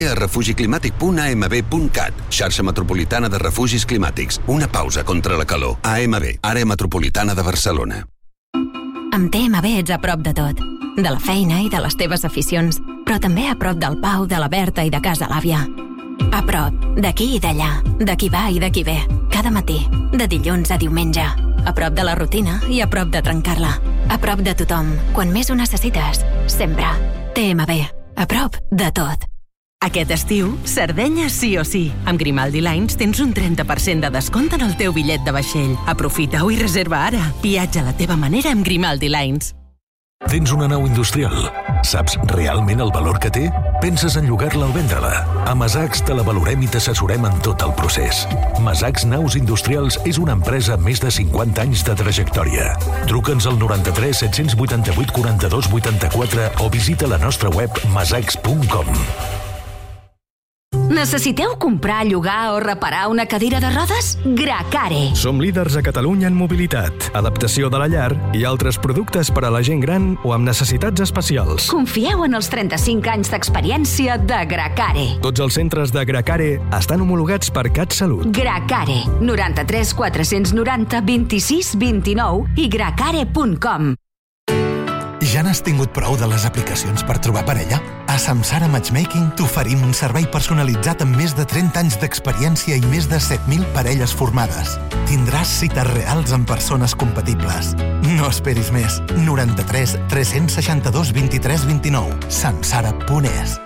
a refugiclimàtic.amb.cat, xarxa metropolitana de refugis climàtics. Una pausa contra la calor. AMB, àrea metropolitana de Barcelona. Amb TMB ets a prop de tot. De la feina i de les teves aficions, però també a prop del Pau, de la Berta i de casa l'àvia. A prop, d'aquí i d'allà, de qui va i de qui ve, cada matí, de dilluns a diumenge. A prop de la rutina i a prop de trencar-la. A prop de tothom, quan més ho necessites, sempre. TMB, a prop de tot. Aquest estiu, Sardenya sí o sí. Amb Grimaldi Lines tens un 30% de descompte en el teu bitllet de vaixell. Aprofita-ho i reserva ara. Viatja a la teva manera amb Grimaldi Lines. Tens una nau industrial? Saps realment el valor que té? Penses en llogar-la o vendre-la? A Masacs te la valorem i t'assessorem en tot el procés. Masacs Naus Industrials és una empresa amb més de 50 anys de trajectòria. Truca'ns al 93 788 42 84 o visita la nostra web masacs.com. Necessiteu comprar, llogar o reparar una cadira de rodes? Gracare. Som líders a Catalunya en mobilitat, adaptació de la llar i altres productes per a la gent gran o amb necessitats especials. Confieu en els 35 anys d'experiència de Gracare. Tots els centres de Gracare estan homologats per CatSalut. Gracare. 93 490 26 29 i gracare.com. Ja n'has tingut prou de les aplicacions per trobar parella? A Samsara Matchmaking t'oferim un servei personalitzat amb més de 30 anys d'experiència i més de 7.000 parelles formades. Tindràs cites reals amb persones compatibles. No esperis més. 93 362 23 29. Samsara.es.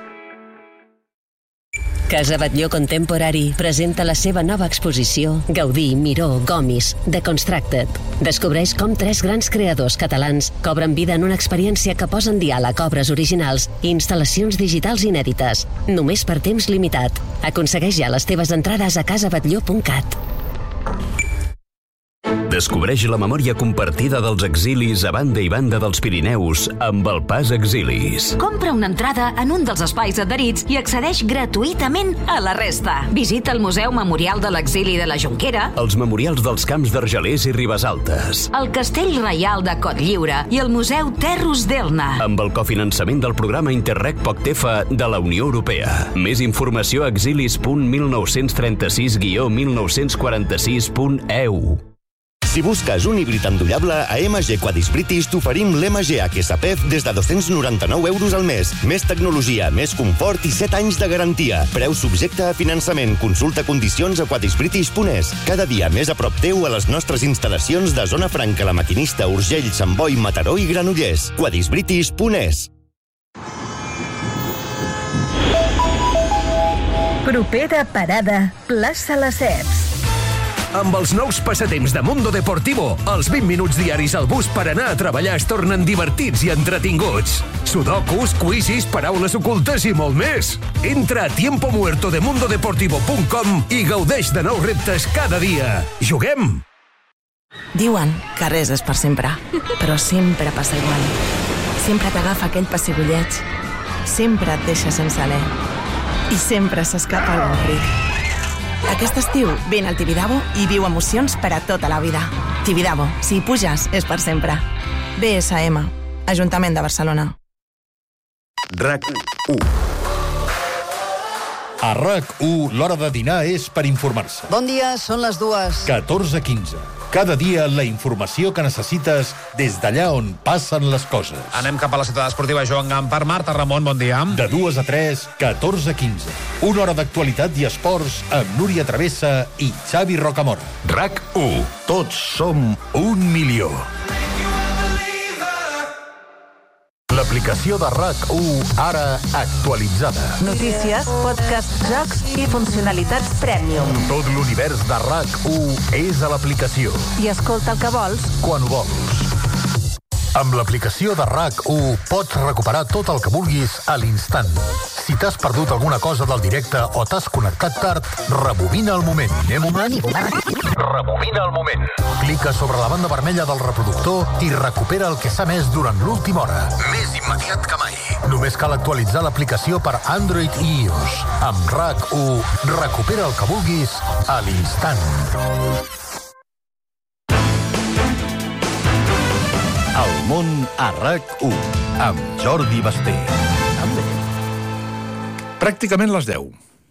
Casa Batlló Contemporary presenta la seva nova exposició Gaudí, Miró, Gomis, Deconstructed. Descobreix com 3 grans creadors catalans cobren vida en una experiència que posa en diàleg obres originals i instal·lacions digitals inèdites. Només per temps limitat. Aconsegueix ja les teves entrades a casabatlló.cat. Descobreix la memòria compartida dels exilis a banda i banda dels Pirineus amb el Pas Exilis. Compra una entrada en un dels espais adherits i accedeix gratuïtament a la resta. Visita el Museu Memorial de l'Exili de la Jonquera, Els memorials dels camps d'Argelers i Ribesaltes, el Castell Reial de Cotlliure i el Museu Terros d'Elna. amb el cofinançament del programa Interreg POCTEFA de la Unió Europea. Més informació a exilis.1936-1946.eu. Si busques un híbrid endollable, a MG Quadis British t'oferim l'MG HSPEF des de 299 euros al mes. Més tecnologia, més confort i 7 anys de garantia. Preu subjecte a finançament. Consulta condicions a quadisbritish.es. Cada dia més a prop teu a les nostres instal·lacions de Zona Franca, La Maquinista, Urgell, Sant Boi, Mataró i Granollers. quadisbritish.es. Propera parada, plaça Les Ceps. Amb els nous passatemps de Mundo Deportivo, els 20 minuts diaris al bus per anar a treballar es tornen divertits i entretinguts. Sudokus, quizzes, paraules ocultes i molt més. Entra a tiempomuertodemundodeportivo.com i gaudeix de nous reptes cada dia. Juguem! Diuen que res és per sempre, però sempre passa igual. Sempre t'agafa aquell pessigolleig, sempre et deixa sense alè i sempre s'escapa algun crit. Aquest estiu, vine al Tibidabo i viu emocions per a tota la vida. Tibidabo, si hi puges, és per sempre. BSM, Ajuntament de Barcelona. RAC1. A RAC1, l'hora de dinar és per informar-se. Bon dia, són les 2. 14:15. Cada dia la informació que necessites des d'allà on passen les coses. Anem cap a la ciutat esportiva Joan Gampar. Marta Ramon, bon dia. De 2 a 3, 14:15. Una hora d'actualitat i esports amb Núria Travessa i Xavi Rocamora. RAC1. Tots som 1 milió. L'aplicació de RAC1, ara actualitzada. Notícies, podcast, jocs i funcionalitats Premium. Tot l'univers de RAC1 és a l'aplicació. I escolta el que vols quan ho vols. Amb l'aplicació de RAC1 pots recuperar tot el que vulguis a l'instant. Si t'has perdut alguna cosa del directe o t'has connectat tard, rebobina el moment. Rebobina el moment. Clica sobre la banda vermella del reproductor i recupera el que s'ha emès durant l'última hora. Més immediat que mai. Només cal actualitzar l'aplicació per Android i iOS. Amb RAC1, recupera el que vulguis a l'instant. El món a RAC1 amb Jordi Basté. Pràcticament les 10.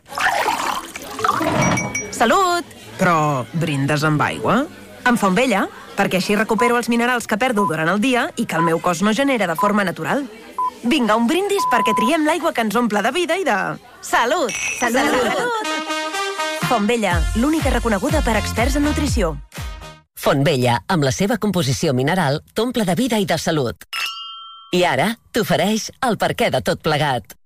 Salut! Però brindes amb aigua? Amb Fontvella, perquè així recupero els minerals que perdo durant el dia i que el meu cos no genera de forma natural. Vinga, un brindis perquè triem l'aigua que ens omple de vida i de... Salut! Salut! Fontvella, l'única reconeguda per experts en nutrició. Fontvella, amb la seva composició mineral, t'omple de vida i de salut. I ara t'ofereix el perquè de tot plegat.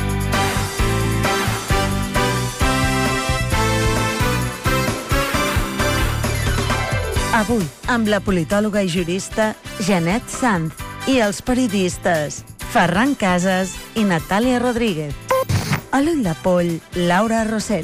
Avui, amb la politòloga i jurista Janet Sanz i els periodistes Ferran Casas i Natàlia Rodríguez. A l'ull de poll, Laura Rossell.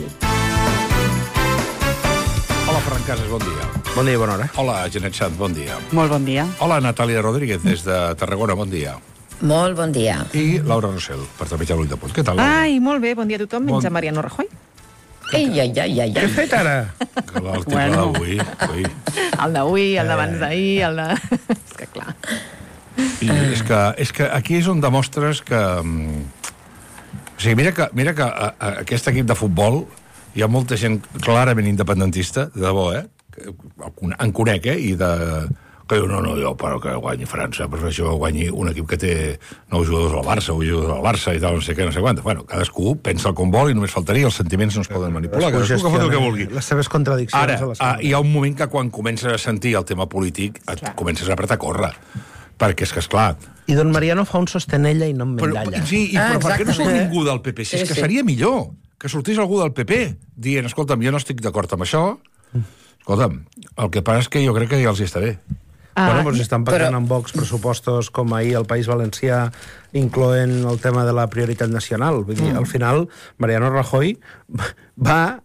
Hola, Ferran Casas, bon dia. Bon dia i bona hora. Hola, Janet Sanz, bon dia. Molt bon dia. Hola, Natàlia Rodríguez, des de Tarragona, bon dia. Molt bon dia. I Laura Rossell, per trepitjar l'ull de poll. Què tal, Laura? Ai, molt bé, bon dia a tothom, menys a Mariano Rajoy. Ai. Què he fet ara? El tiple d'avui. El d'avui, el d'abans d'ahir, el de... És que clar. I és que aquí és on demostres que... O sigui, mira que a aquest equip de futbol hi ha molta gent clarament independentista, de debò, en conec, i de... Que diu, no, jo però que guanyi França, prefereixo que guanyi un equip que té 9 jugadors al Barça, 8 jugadors al Barça i tal, no sé què, no sé quant. Bueno, cadascú pensa com vol i només faltaria, els sentiments no es poden manipular, cadascú que fot el que vulgui. Les seves contradiccions. Ara, hi ha un moment que quan comences a sentir el tema polític et comences a apretar a córrer, perquè és que, esclar... I don Mariano fa un sostenella i no em medalla. Però per què no surt ningú del PP? Si és que seria millor que sortís algú del PP dient, escolta'm, jo no estic d'acord amb això. Escolta'm, el que passa és que jo crec que ja els hi està bé. Bueno, doncs estan pactant amb Vox pressupostos com ahir al País Valencià, incloent el tema de la prioritat nacional. Vull dir, al final, Mariano Rajoy fa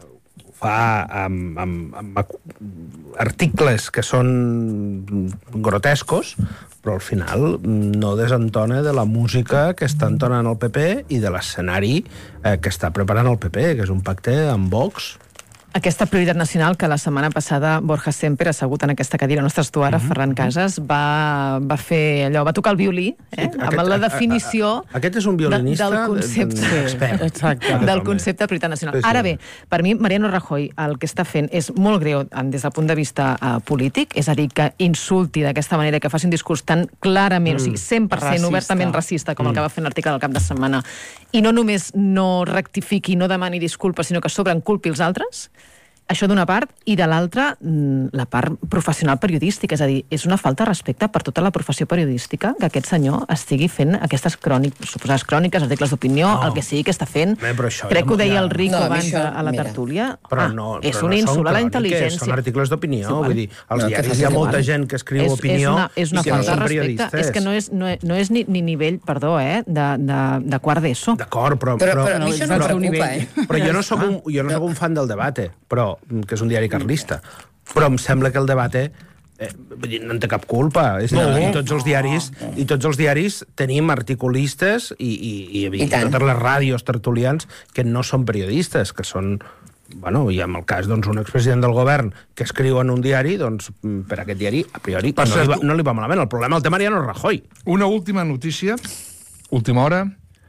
amb articles que són grotescos, però al final no desentona de la música que està entonant el PP i de l'escenari que està preparant el PP, que és un pacte amb Vox. Aquesta prioritat nacional que la setmana passada Borja Semper, assegut en aquesta cadira nostra tu ara, Ferran Casas, va fer allò, va tocar el violí, amb la definició... Aquest és un violinista del concepte, expert. Exacte, del concepte de prioritat nacional. Ara bé, per mi, Mariano Rajoy el que està fent és molt greu des del punt de vista polític, és a dir, que insulti d'aquesta manera, que faci un discurs tan clarament, o sigui, 100% obertament racista, com el que va fer en l'article del cap de setmana, i no només no rectifiqui, no demani disculpes, sinó que sobre en culpi els altres. Això d'una part, i de l'altra, la part professional periodística, és a dir, és una falta de respecte per tota la professió periodística que aquest senyor estigui fent aquestes suposades cròniques, articles d'opinió, el que sigui que està fent. Crec que ho deia el Rico abans a la tertúlia. És un insult a la intel·ligència. Són articles d'opinió, vull dir, als diaris hi ha molta gent que escriu opinió i que no són periodistes. És que no és ni nivell, perdó, de quart d'ESO. D'acord, però a mi això no em preocupa, però jo no soc un fan del debate, però que és un diari carlista, però em sembla que el debate no en té cap culpa. I tots els diaris tenim articulistes i totes les ràdios tertulians que no són periodistes, que són... Bueno, i en el cas d'un expresident del govern que escriu en un diari, doncs per aquest diari, a priori, no li va malament. El problema el té Mariano Rajoy. Una última notícia, última hora,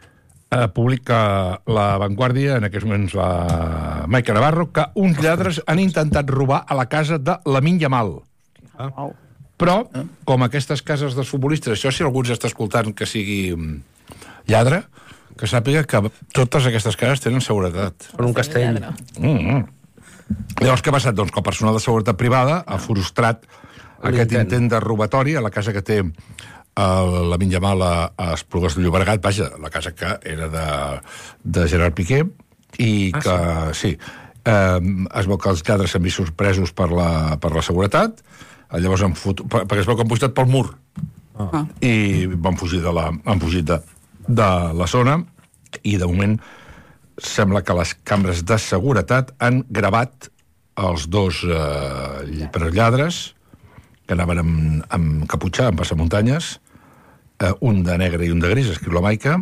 publica La Vanguardia, en aquests moments la Maica Navarro, que uns lladres han intentat robar a la casa de Lamine Yamal. Però, com aquestes cases dels futbolistes, això si algú ens està escoltant que sigui lladre, que sàpiga que totes aquestes cases tenen seguretat. Són un castell. Llavors, què ha passat? Doncs que el personal de seguretat privada ha frustrat aquest intent de robatori a la casa que té Lamine Yamal a Esplugues de Llobregat, vaja, la casa que era de Gerard Piqué, i que, sí, es veu que els lladres s'han vist sorpresos per la seguretat, llavors perquè es veu que han pujat pel mur, i van fugir de la zona, i de moment sembla que les càmeres de seguretat han gravat els dos lladres que anaven amb caputxa, amb passamuntanyes, un de negre i un de gris, escriu la Maica.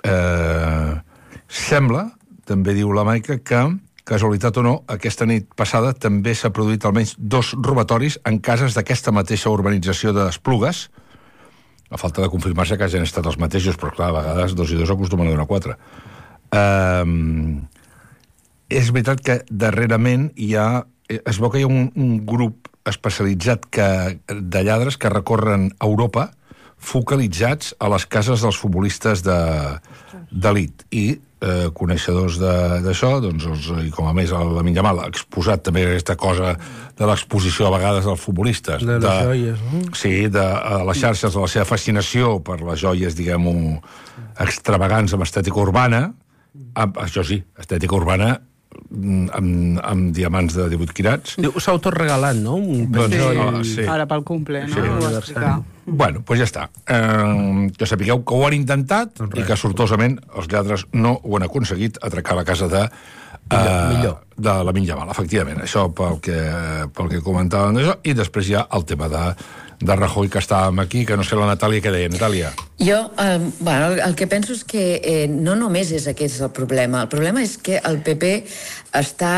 Sembla, també diu la Maica, que, casualitat o no, aquesta nit passada també s'ha produït almenys 2 robatoris en cases d'aquesta mateixa urbanització d'Esplugues. A falta de confirmar-se que hagin estat els mateixos, però clar, a vegades 2 i 2 acostumen a donar 4. És veritat que darrerament es veu que hi ha un grup especialitzat de lladres que recorren Europa focalitzats a les cases dels futbolistes d'elit. I coneixedors d'això, doncs, i com a més Lamine Yamal ha exposat també aquesta cosa de l'exposició a vegades dels futbolistes. De les joies, no? Sí, de les xarxes, de la seva fascinació per les joies, diguem-ho, extravagants amb estètica urbana. Això sí, estètica urbana amb diamants de 18 quirats. S'ha autorregalat, no? Sí, ara pel cumple, no? Ho va explicar. Bueno, doncs ja està. Que sapigueu que ho han intentat i que sortosament els lladres no ho han aconseguit atracar la casa de Lamine Yamal, efectivament. Això pel que comentàvem d'això. I després hi ha el tema de Rajoy, que estàvem aquí, que no sé la Natàlia què deia. Natàlia. Jo, el que penso és que no només és aquest el problema. El problema és que el PP està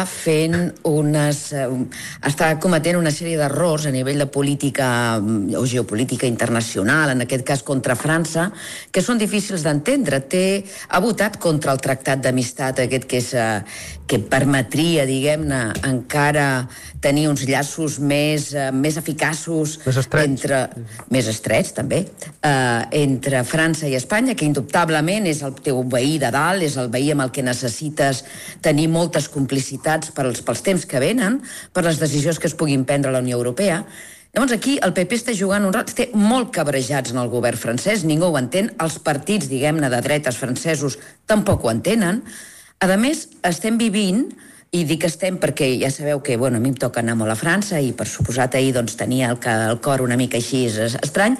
cometent una sèrie d'errors a nivell de política o geopolítica internacional, en aquest cas contra França, que són difícils d'entendre. Ha votat contra el tractat d'amistat aquest que permetria, diguem-ne, encara tenir uns llaços més eficaços, més estrets també, entre França i Espanya, que indubtablement és el teu veí de dalt, és el veí amb el que necessites tenir moltes complicitats pels temps que venen, per les decisions que es puguin prendre a la Unió Europea. Llavors aquí el PP està jugant té molt cabrejats en el govern francès, ningú ho entén, els partits, diguem-ne, de dretes francesos tampoc ho entenen. A més, estem vivint, i dic estem perquè ja sabeu que, a mi em toca anar molt a França i per suposat ahir tenia el cor una mica així estrany.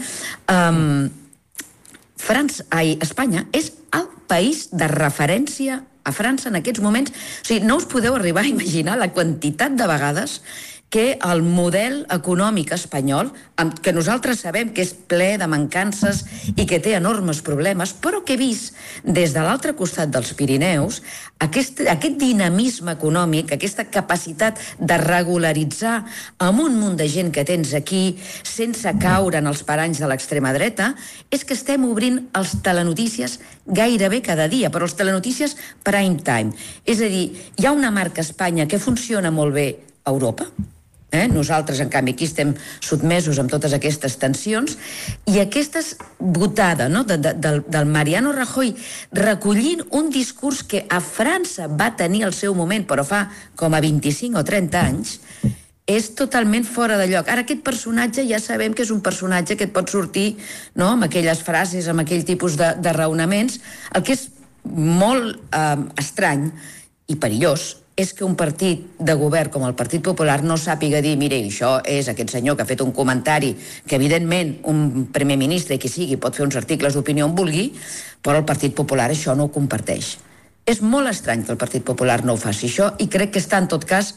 Espanya és el país de referència a França en aquests moments. O sigui, no us podeu arribar a imaginar la quantitat de vegades que el model econòmic espanyol, que nosaltres sabem que és ple de mancances i que té enormes problemes, però que he vist des de l'altre costat dels Pirineus aquest dinamisme econòmic, aquesta capacitat de regularitzar amb un munt de gent que tens aquí sense caure en els paranys de l'extrema dreta, és que estem obrint els telenotícies gairebé cada dia, però els telenotícies prime time. És a dir, hi ha una marca Espanya que funciona molt bé a Europa. Nosaltres, en canvi, aquí estem sotmesos amb totes aquestes tensions, i aquesta votada del Mariano Rajoy recollint un discurs que a França va tenir el seu moment, però fa com a 25 o 30 anys, és totalment fora de lloc. Ara aquest personatge ja sabem que és un personatge que et pot sortir amb aquelles frases, amb aquell tipus de raonaments. El que és molt estrany i perillós és que un partit de govern com el Partit Popular no sàpiga dir, mire, això és aquest senyor que ha fet un comentari que evidentment un primer ministre, qui sigui, pot fer uns articles d'opinió on vulgui, però el Partit Popular això no ho comparteix. És molt estrany que el Partit Popular no ho faci això i crec que està en tot cas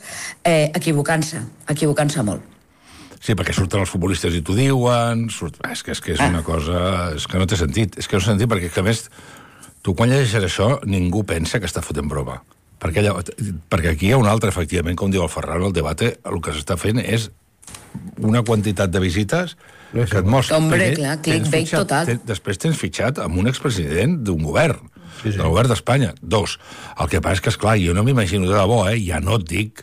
equivocant-se molt. Sí, perquè surten els futbolistes i t'ho diuen, és que és una cosa... És que no té sentit, és que no té sentit perquè, a més, tu quan llegeixes això ningú pensa que està fotent broma. Perquè aquí hi ha un altre, efectivament, com diu el Ferran, el debat, el que s'està fent és una quantitat de visites que et mostra... Hombre, clar, clickbait total. Després tens fitxat amb un expresident d'un govern, del govern d'Espanya. 2. El que passa és que, esclar, jo no m'imagino de debò, ja no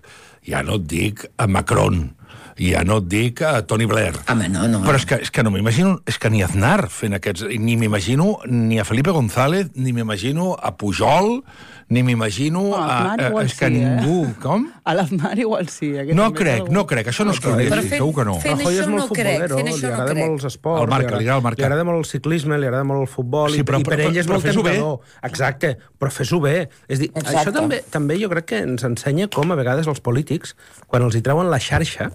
et dic a Macron, ja no et dic a Tony Blair. No. Però és que no m'imagino, és que ni Aznar fent aquests... Ni m'imagino ni a Felipe González, ni m'imagino a Pujol, ni m'imagino a... És que ningú... Com? A l'Aznar igual sí. No crec, això no es correcte, segur que no. Fent això no crec. Li agrada molt els esports, li agrada molt el ciclisme, li agrada molt el futbol, i per ell és molt tentador. Exacte, però fes-ho bé. És dir, això també jo crec que ens ensenya com a vegades els polítics, quan els hi treuen la xarxa,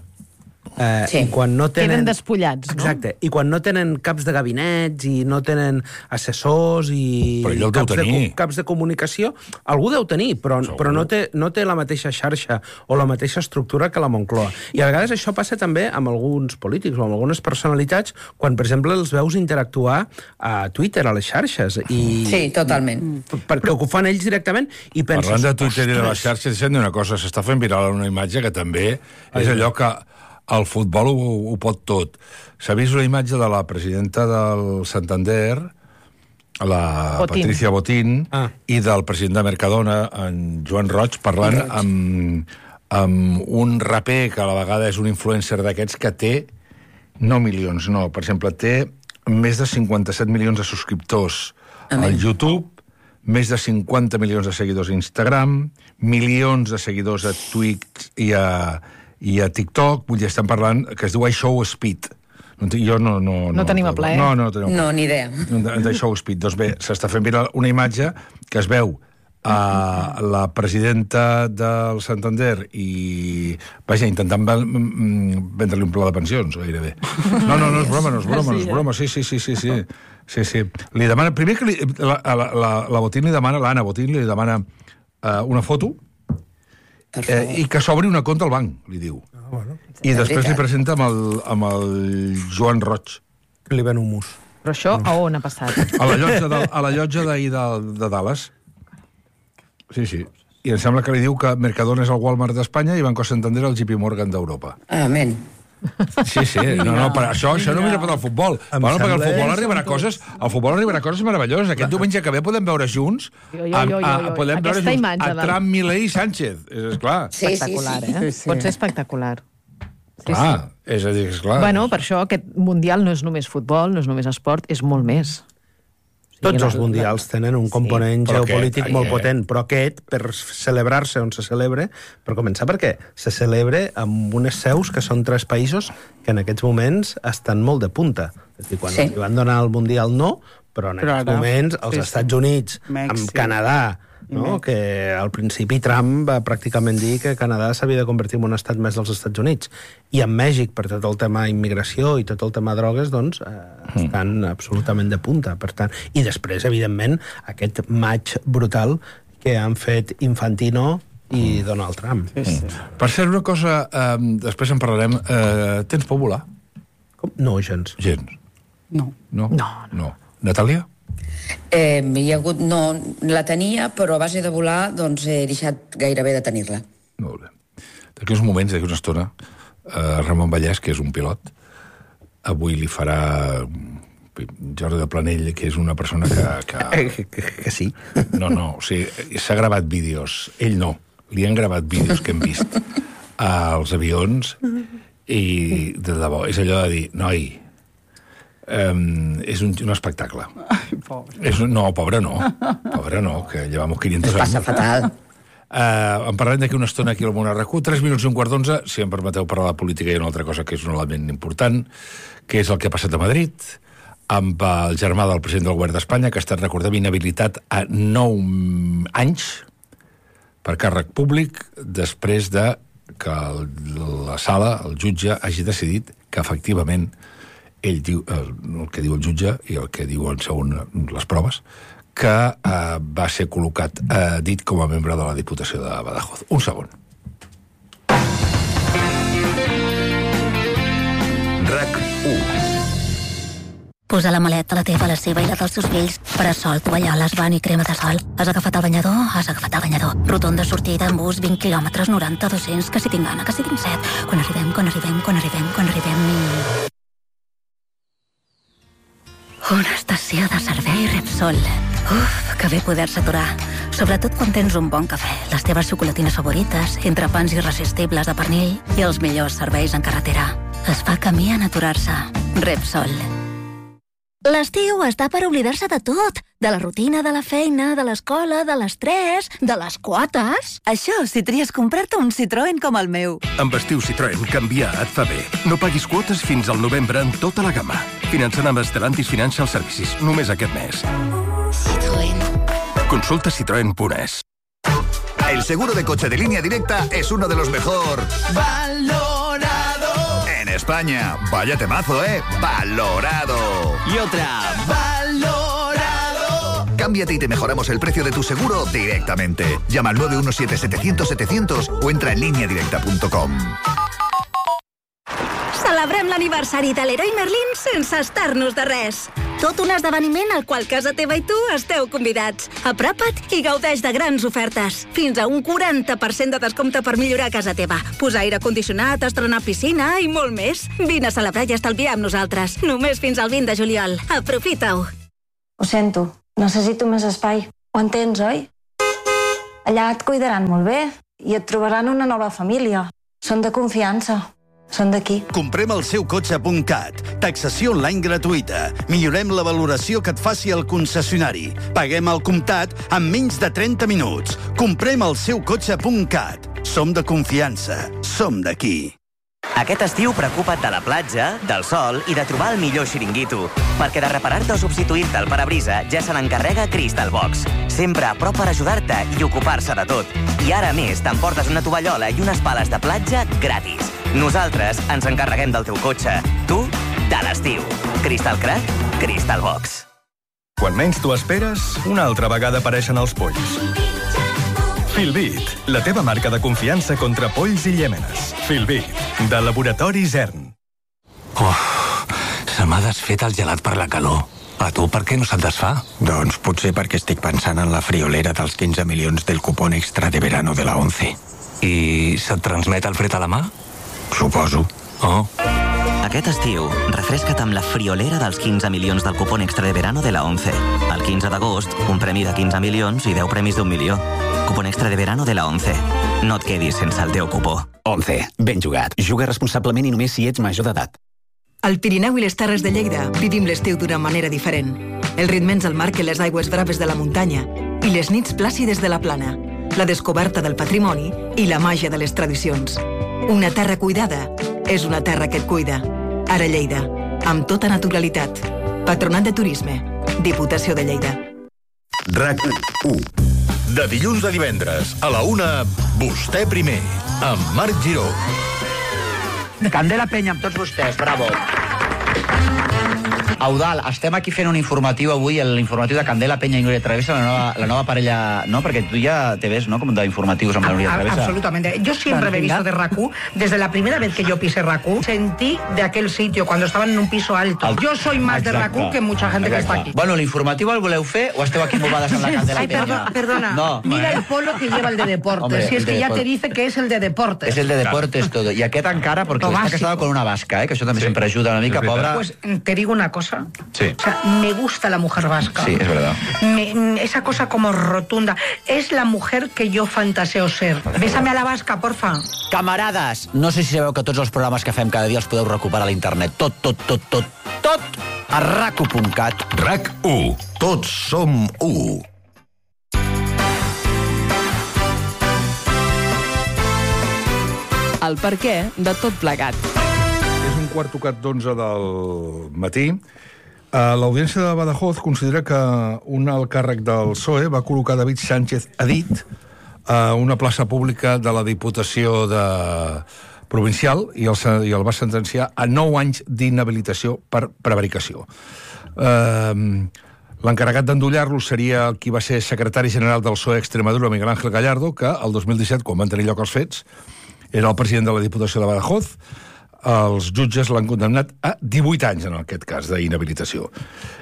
i quan no tenen... Queden despullats, no? Exacte, i quan no tenen caps de gabinets i no tenen assessors i caps de comunicació, algú deu tenir, però no té la mateixa xarxa o la mateixa estructura que la Moncloa. I a vegades això passa també amb alguns polítics o amb algunes personalitats quan, per exemple, els veus interactuar a Twitter, a les xarxes. Sí, totalment. Perquè ho fan ells directament i penses... Parlant de Twitter i de les xarxes, deixem dir una cosa, s'està fent viral una imatge que també és allò que el futbol ho pot tot. S'ha vist una imatge de la presidenta del Santander la Patricia Botín i del president de Mercadona, en Joan Roig, parlant amb un raper que a la vegada és un influencer d'aquests que té, no milions, no, per exemple, té més de 57 milions de subscriptors al YouTube, més de 50 milions de seguidors a Instagram, milions de seguidors a Twitch i a TikTok, vull dir, estem parlant, que es diu iShowSpeed. Jo no tenim a plaer. No, ni idea. d'iShowSpeed. Doncs bé, s'està fent viral una imatge que es veu a la presidenta del Santander i, vaja, intentant vendre-li un pla de pensions, gairebé. No, és broma, sí. Li demana, primer que la Botín li demana, l'Anna Botín li demana una foto i que s'obri una compte al banc, li diu. I després li presenta amb el Joan Roig. Li ven humus. Però això a on ha passat? A la llotja d'ahir de Dallas. Sí. I em sembla que li diu que Mercadona és el Walmart d'Espanya i Banco Santander el JP Morgan d'Europa. Amén. Sí, per això no mira per al futbol. Perquè el futbol arribarà coses meravelloses. Aquest diumenge que ve podem veure junts a Trump, Milei i Sánchez. Esclar. Espectacular, Pot ser espectacular. Clar, és a dir, esclar. Bueno, per això aquest Mundial no és només futbol, no és només esport, és molt més. Tots els mundials tenen un component geopolític molt potent, però aquest, per celebrar-se on se celebre, per començar, perquè se celebre amb unes seus que són 3 països que en aquests moments estan molt de punta. És a dir, quan li van donar el mundial no, però en aquests moments els Estats Units, amb Canadà, que al principi Trump va pràcticament dir que Canadà s'havia de convertir en un estat més dels Estats Units. I amb Mèxic, per tot el tema immigració i tot el tema drogues, doncs, estan absolutament de punta. Per tant, i després, evidentment, aquest match brutal que han fet Infantino i Donald Trump. Per cert, una cosa, després en parlarem, tens por volar? No, gens. No. Natàlia? La tenia, però a base de volar doncs he deixat gairebé de tenir-la. Molt bé. D'aquí uns moments, d'aquí una estona, Ramon Vallès, que és un pilot, avui li farà Jordi de Planell, que és una persona que sí. No, o sigui, s'ha gravat vídeos, ell no, li han gravat vídeos que hem vist als avions i de debò, és allò de dir, noi, és un espectacle. Ai, pobre. Pobre no, que llevamos 500 anys. Passa fatal. En parlem d'aquí una estona aquí al Món RQ, 3 minuts i un quart d'11, si em permeteu parlar de política i una altra cosa que és un element important, que és el que ha passat a Madrid, amb el germà del president del govern d'Espanya, que ha estat, recordem, inhabilitat a 9 anys per càrrec públic, després de que la sala, el jutge, hagi decidit que efectivament ell diu, el que diu el jutge i el que diuen segons les proves, que va ser col·locat dit com a membre de la Diputació de Badajoz. Un segon. RAC 1. Posa la maleta, la teva, la seva i la dels seus fills. Parasol, tovalloles, bany i crema de sol. Has agafat el banyador? Has agafat el banyador. Rotonda sortida en bus, 20 quilòmetres, 90, 200, que si tinc gana, que si tinc set. Quan arribem... Una estació de servei Repsol. Uf, que bé poder-se aturar. Sobretot quan tens un bon cafè, les teves xocolatines favorites, entrepans irresistibles de pernil i els millors serveis en carretera. Es fa camí en aturar-se. Repsol. L'estiu està per oblidar-se de tot. De la rutina, de la feina, de l'escola, de l'estrès, de les quotes. Això si tries comprar-te un Citroën com el meu. Amb estiu Citroën, canviar et fa bé. No paguis quotes fins al novembre en tota la gamma. Finançant amb Stellantis Financial Services, només aquest mes. Citroën. Consulta citroen.es. El seguro de coche de Línea Directa es uno de los mejor valorado en España. Vaya temazo, valorado. Y otra, valorado. Cámbiate y te mejoramos el precio de tu seguro directamente. Llama al 917-700-700 o entra en lineadirecta.com. Celebrem l'aniversari de l'Heroi Merlin sense estar-nos de res. Tot un esdeveniment al qual casa teva i tu esteu convidats. Apropa't i gaudeix de grans ofertes. Fins a un 40% de descompte per millorar casa teva. Posar aire condicionat, estrenar piscina i molt més. Vine a celebrar i estalviar amb nosaltres. Només fins al 20 de juliol. Aprofita-ho. Ho sento, Necessito més espai. Ho entens, oi? Allà et cuidaran molt bé i et trobaran una nova família. Són de confiança. Són d'aquí. Comprem el seu cotxe.cat. Taxació online gratuïta. Millorem la valoració que et faci el concessionari. Paguem al comptat en menys de 30 minuts. Comprem el seu cotxe.cat. Som de confiança. Som d'aquí. Aquest estiu preocupa't de la platja, del sol i de trobar el millor xiringuito. Perquè de reparar-te o substituir-te el parabrisa ja se n'encarrega Crystal Box. Sempre a prop per ajudar-te i ocupar-se de tot. I ara, a més, t'emportes una tovallola i unes pales de platja gratis. Nosaltres ens encarreguem del teu cotxe. Tu, de l'estiu. Crystal Crack, Crystal Box. Quan menys t'ho esperes, una altra vegada apareixen els polls. Filbit, la teva marca de confiança contra polls i llèmenes. Filbit, de Laboratori Zern. Se m'ha desfet el gelat per la calor. A tu per què no se't desfà? Doncs potser perquè estic pensant en la friolera dels 15 milions del cupón extra de verano de la 11. I se't transmet el fred a la mà? Suposo. Oh. Aquest estiu, refresca't amb la friolera dels 15 milions del cupón extra de verano de la 11. El 15 d'agost, un premi de 15 milions i 10 premis d'1 milió. Cupón extra de verano de la 11. No et quedis sense el teu cupó. 11. Ben jugat. Juga responsablement i només si ets major d'edat. Al Pirineu i les Terres de Lleida vivim l'estiu d'una manera diferent. El ritme ens el marquen les aigües braves de la muntanya i les nits plàcides de la plana, la descoberta del patrimoni i la màgia de les tradicions. Una terra cuidada és una terra que et cuida. Ara Lleida, amb tota naturalitat. Patronat de Turisme, Diputació de Lleida. RAC1. De dilluns a divendres, a la 1, vostè primer, amb Marc Giró. Candela Penya amb tots vostès, bravo. Eudal, estem aquí fent un informatiu avui, l'informatiu de Candela Penya y Núria Travesa, la nueva parella, ¿no? Porque tú ya te ves, ¿no? Como de informativos amb la Núria Travesa. Absolutamente. Yo siempre me he visto de RAC1. Desde la primera vez que yo pisé RAC1, sentí de aquel sitio, cuando estaban en un piso alto. Yo soy más de RAC1 que mucha gente que está aquí. Bueno, l'informatiu el voleu fer o esteu aquí embobades amb la Candela Penya? Perdona. No. Mira el polo que lleva el de deportes. Hombre, si es que ya te dice que es el de deportes. Es el de deportes todo. Y aquest encara, porque está casado con una vasca, que això també sempre ajuda una mica, pobra. Pues te digo una cosa. Sí. O sea, me gusta la mujer vasca. Sí, es verdad. Esa cosa como rotunda. Es la mujer que yo fantaseo ser. Bésame a la vasca, porfa. Camarades, no sé si sabeu que tots els programes que fem cada dia els podeu recuperar a l'internet. Tot a RAC1.cat. RAC1. Tots som 1. El perquè de tot plegat. És un quart tocat d'11 del matí. L'Audiència de Badajoz considera que un alt càrrec del PSOE va col·locar David Sánchez Adit a una plaça pública de la Diputació provincial i el va sentenciar a 9 anys d'inhabilitació per prevaricació. L'encarregat d'endollar-lo seria qui va ser secretari general del PSOE Extremadura, Miguel Ángel Gallardo, que el 2017, quan van tenir lloc els fets, era el president de la Diputació de Badajoz. Els jutges l'han condemnat a 18 anys, en aquest cas, d'inhabilitació.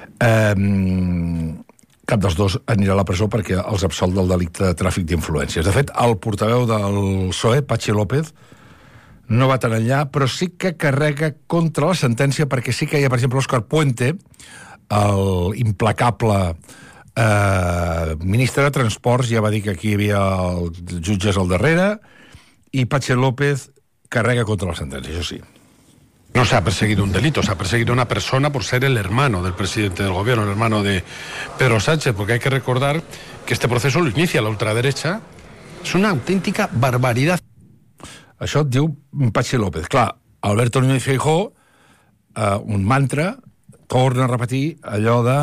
Cap dels dos anirà a la presó perquè els absolt del delicte de tràfic d'influències. De fet, el portaveu del PSOE, Patxi López, no va tan enllà, però sí que carrega contra la sentència perquè sí que hi ha, per exemple, Òscar Puente, l'implacable ministre de Transports, ja va dir que aquí hi havia els jutges al darrere, i Patxi López carrega contra la sentencia, eso sí. No se ha perseguido un delito, se ha perseguido una persona por ser el hermano del presidente del gobierno, el hermano de Pedro Sánchez, porque hay que recordar que este proceso lo inicia la ultraderecha. Es una auténtica barbaridad. Això et diu Patxi López. Clar, Alberto Núñez Feijóo, un mantra, torna a repetir allò de...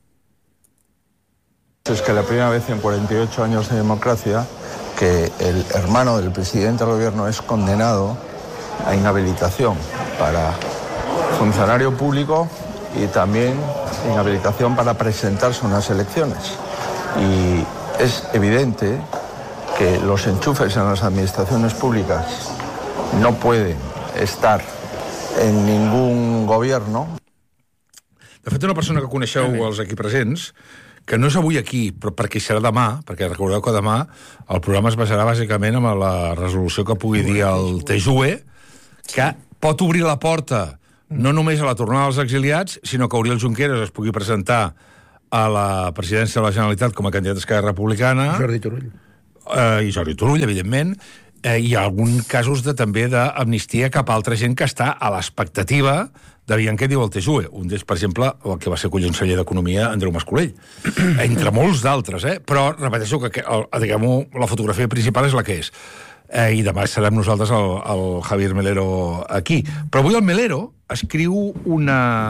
Es que la primera vez en 48 años de democracia que el hermano del presidente del gobierno es condenado a inhabilitación para funcionario público y también inhabilitación para presentarse a unas elecciones. Y es evidente que los enchufes en las administraciones públicas no pueden estar en ningún gobierno. De fet, una persona que coneixeu els aquí presents, que no és avui aquí, però perquè serà demà, perquè recordeu que demà el programa es basarà bàsicament en la resolució que pugui dir el TJUE, que pot obrir la porta no només a la tornada dels exiliats, sinó que Oriol Junqueras es pugui presentar a la presidència de la Generalitat com a candidat d'Esquerra Republicana. Jordi Turull. I Jordi Turull, evidentment. Hi ha alguns casos també d'amnistia cap a altra gent que està a l'expectativa d'aviam què diu el TSUE. Un d'ells, per exemple, el que va ser conseller d'Economia, Andreu Mas-Colell. Entre molts d'altres, Però repeteixo que la fotografia principal és la que és. I demà serem nosaltres el Javier Melero aquí. Però avui el Melero escriu un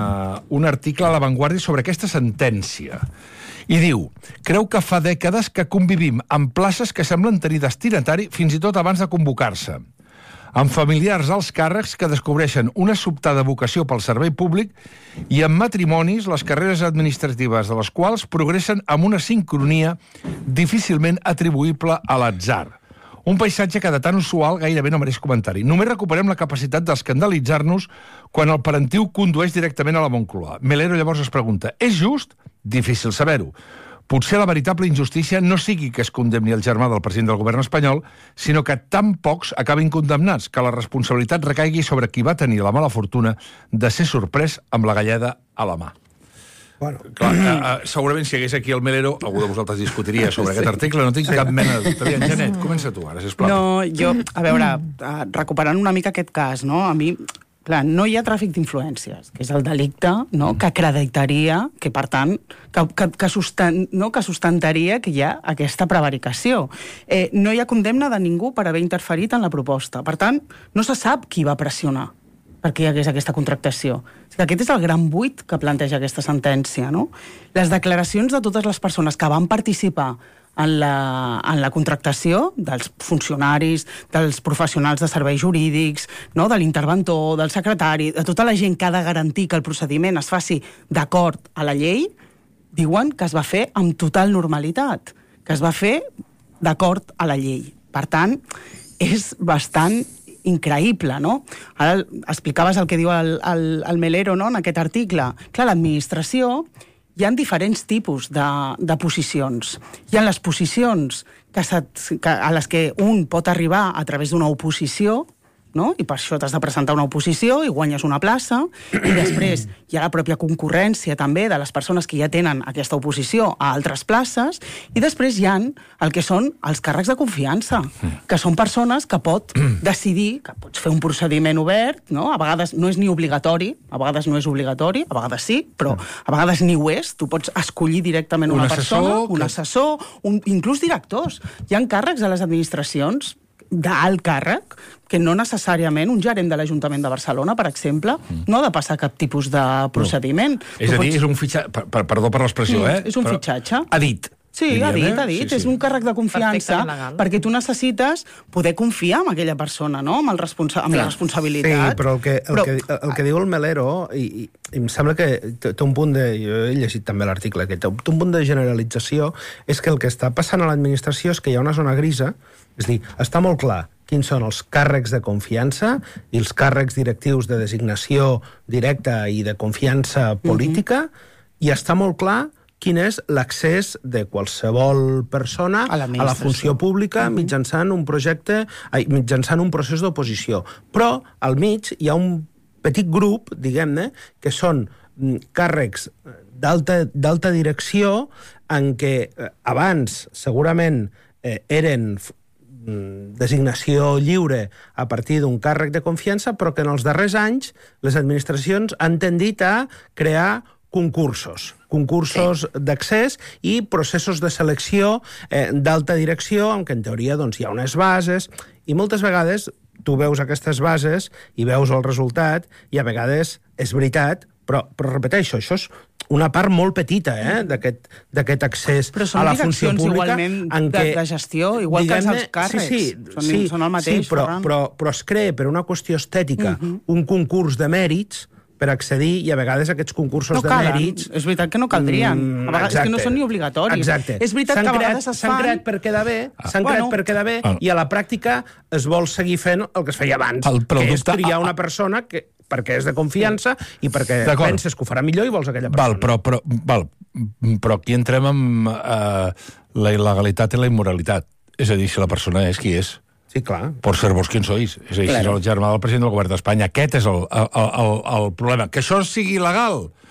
article a La Vanguardia sobre aquesta sentència. I diu, creu que fa dècades que convivim amb places que semblen tenir destinatari fins i tot abans de convocar-se, amb familiars als càrrecs que descobreixen una sobtada vocació pel servei públic i amb matrimonis les carreres administratives de les quals progressen amb una sincronia difícilment atribuïble a l'atzar. Un paisatge que de tan usual gairebé no mereix comentari. Només recuperem la capacitat d'escandalitzar-nos quan el parentiu condueix directament a la Moncloa. Melero llavors es pregunta, és just? Difícil saber-ho. Potser la veritable injustícia no sigui que es condemni el germà del president del govern espanyol, sinó que tan pocs acabin condemnats, que la responsabilitat recaigui sobre qui va tenir la mala fortuna de ser sorprès amb la galleda a la mà. Bueno. Clar, segurament si hi hagués aquí el Melero, algú de vosaltres discutiria sobre aquest article, no tinc cap mena de dubte. Janet, comença tu ara, sisplau. No, jo, a veure, recuperant una mica aquest cas, no? A mi, clar, no hi ha tràfic d'influències, que és el delicte, no? Que acreditaria, que per tant, que sustentaria que hi ha aquesta prevaricació. No hi ha condemna de ningú per haver interferit en la proposta. Per tant, no se sap qui va pressionar perquè hi hagués aquesta contractació. Aquest és el gran buit que planteja aquesta sentència, no? Les declaracions de totes les persones que van participar en la contractació, dels funcionaris, dels professionals de serveis jurídics, no? De l'interventor, del secretari, de tota la gent que ha de garantir que el procediment es faci d'acord a la llei, diuen que es va fer amb total normalitat, que es va fer d'acord a la llei. Per tant, és bastant increïble, no? Ara explicaves el que diu el Melero, no?, en aquest article. Clar, l'administració, hi ha diferents tipus de posicions. Hi ha les posicions a les que un pot arribar a través d'una oposició, no? I per això t'has de presentar una oposició i guanyes una plaça, i després hi ha la pròpia concurrència també de les persones que ja tenen aquesta oposició a altres places, i després hi ha el que són els càrrecs de confiança, que són persones que pot decidir, que pots fer un procediment obert, no? A vegades no és ni obligatori, a vegades no és obligatori, a vegades sí, però a vegades ni ho és, tu pots escollir directament una persona, un assessor, inclús directors. Hi ha càrrecs a les administracions d'alt càrrec, que no necessàriament un gerent de l'Ajuntament de Barcelona, per exemple, no ha de passar cap tipus de procediment. És a dir, és un fitxatge, perdó per l'expressió, és un fitxatge. Ha dit. Sí, ha dit. És un càrrec de confiança perquè tu necessites poder confiar en aquella persona, no? Amb la responsabilitat. Sí, però el que diu el Melero, i em sembla que té un punt de... Jo he llegit també l'article, que té un punt de generalització, és que el que està passant a l'administració és que hi ha una zona grisa, és a dir, està molt clar quins són els càrrecs de confiança i els càrrecs directius de designació directa i de confiança política, i està molt clar quin és l'accés de qualsevol persona a la funció pública mitjançant un procés d'oposició. Però al mig hi ha un petit grup, diguem-ne, que són càrrecs d'alta direcció en què abans segurament eren designació lliure a partir d'un càrrec de confiança, però que en els darrers anys les administracions han tendit a crear concursos d'accés i processos de selecció d'alta direcció, en què en teoria hi ha unes bases, i moltes vegades tu veus aquestes bases i veus el resultat, i a vegades és veritat, però repeteixo, això és una part molt petita d'aquest accés a la funció pública. Però són de gestió, igual que els càrrecs. Són el mateix. Sí, però es crea per una qüestió estètica un concurs de mèrits per accedir, i a vegades aquests concursos de mèrits... És veritat que no caldrien. A vegades és que no són ni obligatoris. Exacte. És veritat que a vegades es fan... S'han creat per quedar bé, i a la pràctica es vol seguir fent el que es feia abans, que és triar una persona perquè és de confiança i perquè penses que ho farà millor i vols aquella persona. Però aquí entrem amb la il·legalitat i la immoralitat. És a dir, si la persona és qui és. Sí, clar. Por ser vos quien sois. És a dir, si és el germà del president del govern d'Espanya. Aquest és el problema. Que això sigui il·legal,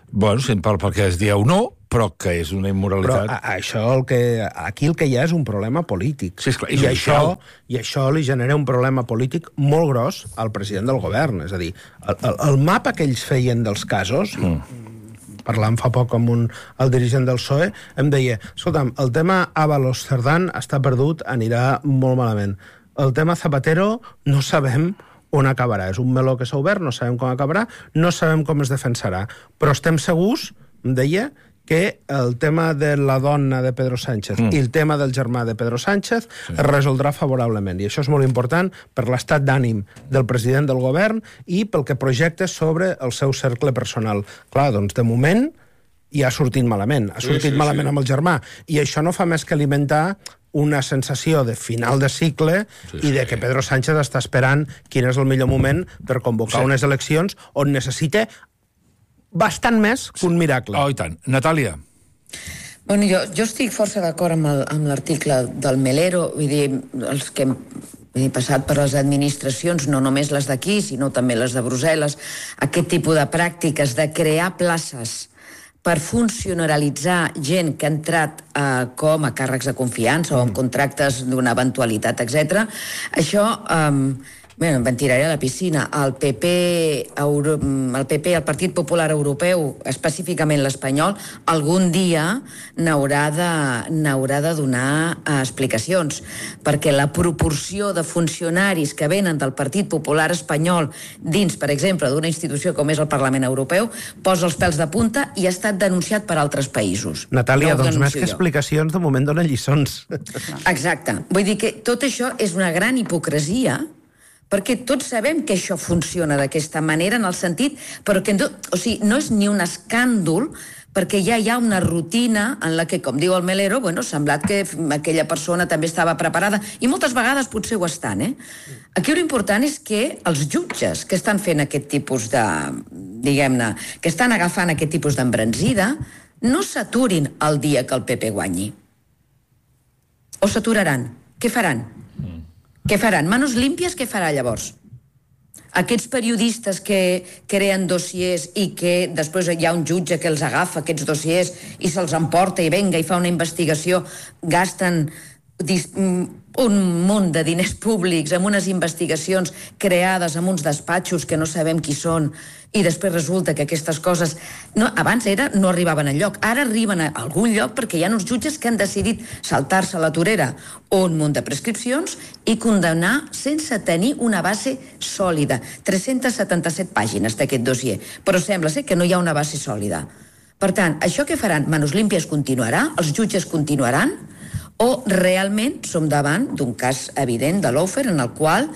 Bueno, perquè es dieu no, però que és una immoralitat. Però aquí el que hi ha és un problema polític. Sí, esclar, I això li genera un problema polític molt gros al president del govern. És a dir, el mapa que ells feien dels casos... Parlant fa poc amb el dirigent del PSOE, em deia, escolta'm, el tema Ábalos-Cerdán està perdut, anirà molt malament. El tema Zapatero no sabem on acabarà. És un meló que s'ha obert, no sabem com acabarà, no sabem com es defensarà. Però estem segurs, em deia, que el tema de la dona de Pedro Sánchez i el tema del germà de Pedro Sánchez es resoldrà favorablement. I això és molt important per l'estat d'ànim del president del govern i pel que projecta sobre el seu cercle personal. Clar, doncs, de moment, ja ha sortit malament. Ha sortit malament amb el germà. I això no fa més que alimentar una sensació de final de cicle i de que Pedro Sánchez està esperant quin és el millor moment per convocar unes eleccions on necessita bastant més que un miracle. Oh, i tant. Natàlia. Bueno, jo estic força d'acord amb l'article del Melero, vull dir, els que hem passat per les administracions, no només les d'aquí, sinó també les de Brussel·les, aquest tipus de pràctiques de crear places per funcionalitzar gent que ha entrat com a càrrecs de confiança o amb contractes d'una eventualitat, etc. Això... Bé, em tiraré a la piscina. El PP, el Partit Popular Europeu, específicament l'espanyol, algun dia n'haurà de donar explicacions, perquè la proporció de funcionaris que venen del Partit Popular espanyol dins, per exemple, d'una institució com és el Parlament Europeu, posa els pèls de punta i ha estat denunciat per altres països. Natàlia, doncs més que explicacions, de moment donen lliçons. Exacte. Vull dir que tot això és una gran hipocresia, perquè tots sabem que això funciona d'aquesta manera, en el sentit, però que no és ni un escàndol, perquè ja hi ha una rutina en la que, com diu el Melero, ha semblat que aquella persona també estava preparada, i moltes vegades potser ho estan. Aquí l'important és que els jutges que estan fent aquest tipus de, diguem-ne, que estan agafant aquest tipus d'embranzida, no s'aturin el dia que el PP guanyi. O s'aturaran. Què faran? Què faran? Manos límpies, què farà llavors? Aquests periodistes que creen dossiers i que després hi ha un jutge que els agafa, aquests dossiers, i se'ls emporta i venga i fa una investigació, gasten un munt de diners públics en unes investigacions creades en uns despatxos que no sabem qui són, i després resulta que aquestes coses abans no arribaven enlloc, ara arriben a algun lloc perquè hi ha uns jutges que han decidit saltar-se a la torera un munt de prescripcions i condemnar sense tenir una base sòlida. 377 pàgines d'aquest dossier, però sembla ser que no hi ha una base sòlida. Per tant, això que faran? Manos límpies continuarà? Els jutges continuaran? O realment som davant d'un cas evident de Lawfare en el qual,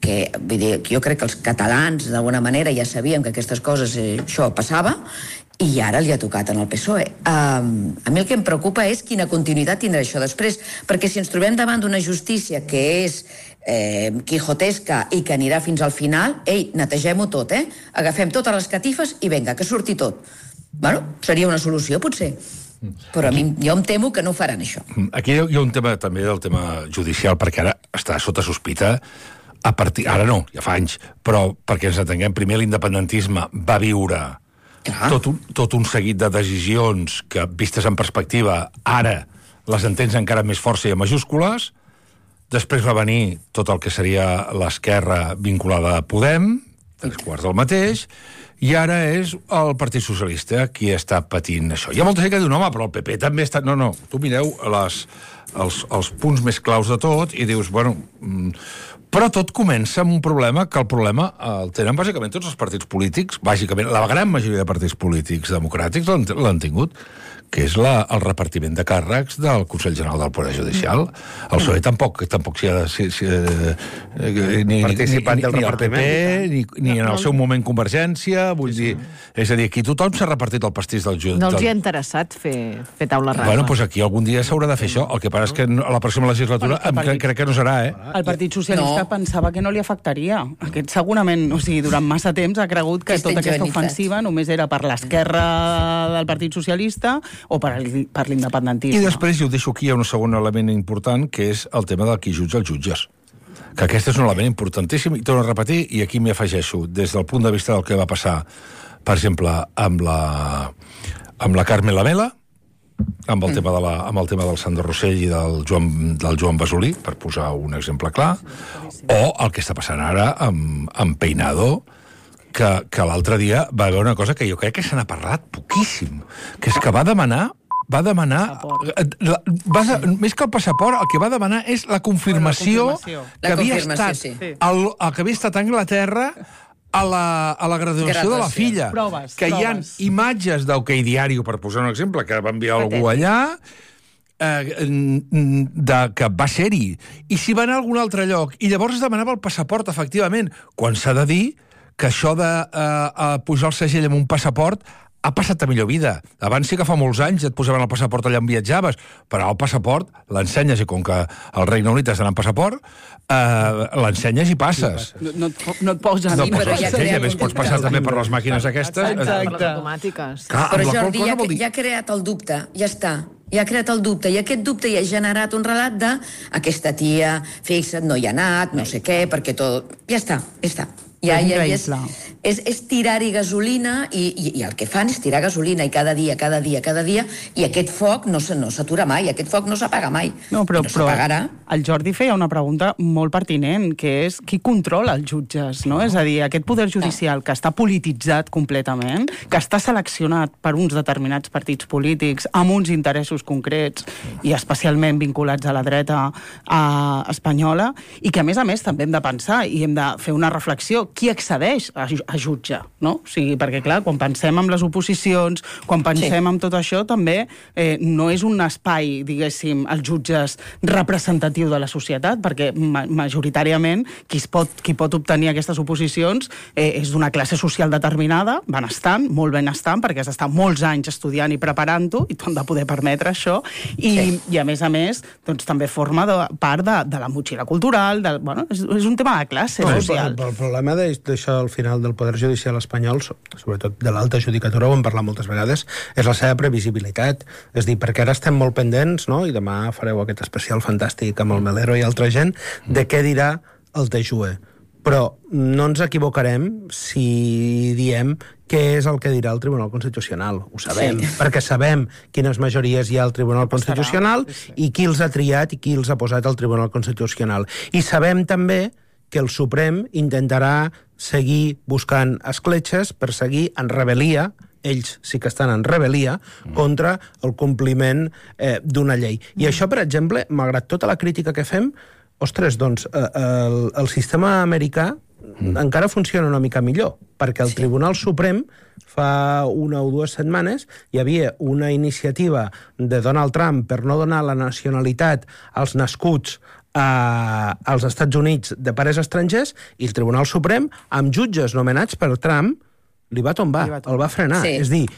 jo crec que els catalans d'alguna manera ja sabíem que aquestes coses, això passava, i ara li ha tocat en el PSOE. A mi el que em preocupa és quina continuïtat tindrà això després, perquè si ens trobem davant d'una justícia que és quijotesca i que anirà fins al final, netegem-ho tot, agafem totes les catifes i vinga, que surti tot. Bueno, seria una solució, potser. Però jo em temo que no faran això. Aquí hi ha un tema també del tema judicial, perquè ara està sota sospita, ara no, ja fa anys, però perquè ens entenguem, primer l'independentisme va viure tot un seguit de decisions que, vistes en perspectiva, ara les entens encara amb més força i amb majúscules. Després va venir tot el que seria l'esquerra vinculada a Podem, 3/4 del mateix, i ara és el Partit Socialista qui està patint això. Hi ha molta gent que diu, no, home, però el PP també està... No, tu mireu els punts més claus de tot i dius, bueno... Però tot comença amb un problema, que el problema el tenen bàsicament tots els partits polítics, bàsicament la gran majoria de partits polítics democràtics l'han tingut, que és el repartiment de càrrecs del Consell General del Poder Judicial. El PSOE tampoc s'hi ha participat del repartiment. Ni en el seu moment Convergència, vull dir... És a dir, aquí tothom s'ha repartit el pastís del judici. No els hi ha interessat fer taula rasa. Bueno, doncs aquí algun dia s'haurà de fer això. El que passa és que a la pròxima legislatura crec que no serà, El Partit Socialista pensava que no li afectaria. Aquest segurament, durant massa temps ha cregut que tota aquesta ofensiva només era per l'esquerra del Partit Socialista o per l'independentisme. I després, jo ho deixo aquí, hi ha un segon element important, que és el tema del qui jutja els jutges. Que aquest és un element importantíssim, i torno a repetir, i aquí m'hi afegeixo, des del punt de vista del que va passar per exemple, amb la Carme Lamela, amb el tema del Sandro Rossell i del Joan Basolí, per posar un exemple clar, o el que està passant ara amb Peinado, que l'altre dia va haver una cosa que jo crec que se n'ha parlat poquíssim, que és que va demanar més que el passaport, el que va demanar és la confirmació que havia estat a Anglaterra a la graduació de la filla. Que hi ha imatges d'Ok Diario, per posar un exemple, que va enviar algú allà, que va ser-hi. I si va anar a algun altre lloc. I llavors es demanava el passaport, efectivament, quan s'ha de dir que això de pujar el segell amb un passaport ha passat a millor vida. Abans sí que fa molts anys et posaven el passaport allà on viatjaves, però el passaport l'ensenyes i com que al Regne Unit has d'anar amb passaport, l'ensenyes i passes. No et posen. A més, pots passar també per les màquines aquestes. Per les automàtiques. Però Jordi, ja ha creat el dubte, ja està. Ja ha creat el dubte, i aquest dubte ja ha generat un relat de aquesta tia, fixa't, no hi ha anat, no sé què, perquè tot... Ja està. És tirar-hi gasolina i el que fan és tirar gasolina i cada dia, i aquest foc no s'atura mai, aquest foc no s'apaga mai. No, però el Jordi feia una pregunta molt pertinent, que és qui controla els jutges, no? És a dir, aquest poder judicial que està polititzat completament, que està seleccionat per uns determinats partits polítics amb uns interessos concrets i especialment vinculats a la dreta espanyola, i que a més també hem de pensar i hem de fer una reflexió, qui accedeix a jutge, no? O sigui, perquè, clar, quan pensem en les oposicions, quan pensem en tot això, també no és un espai, diguéssim, els jutges representatiu de la societat, perquè majoritàriament qui pot obtenir aquestes oposicions és d'una classe social determinada, molt benestant, perquè has d'estar molts anys estudiant i preparant-ho, i t'han de poder permetre això, i a més, doncs també forma part de la motxilla cultural, és un tema de classe social. El problema d'això al final del Poder Judicial espanyol, sobretot de l'alta judicatura, ho hem parlat moltes vegades, és la seva previsibilitat. És dir, perquè ara estem molt pendents, no? I demà fareu aquest especial fantàstic amb el Melero i altra gent, de què dirà el TJUE. Però no ens equivocarem si diem què és el que dirà el Tribunal Constitucional. Ho sabem, perquè sabem quines majories hi ha al Tribunal Constitucional i qui els ha triat i qui els ha posat al Tribunal Constitucional. I sabem també que el Suprem intentarà seguir buscant escletxes per seguir en rebel·lia, ells sí que estan en rebel·lia, contra el compliment d'una llei. I això, per exemple, malgrat tota la crítica que fem, ostres, doncs, el sistema americà encara funciona una mica millor, perquè el Tribunal Suprem fa 1 o 2 setmanes hi havia una iniciativa de Donald Trump per no donar la nacionalitat als nascuts als Estats Units de pares estrangers, i el Tribunal Suprem, amb jutges nomenats per Trump, li va tombar, el va frenar. És dir,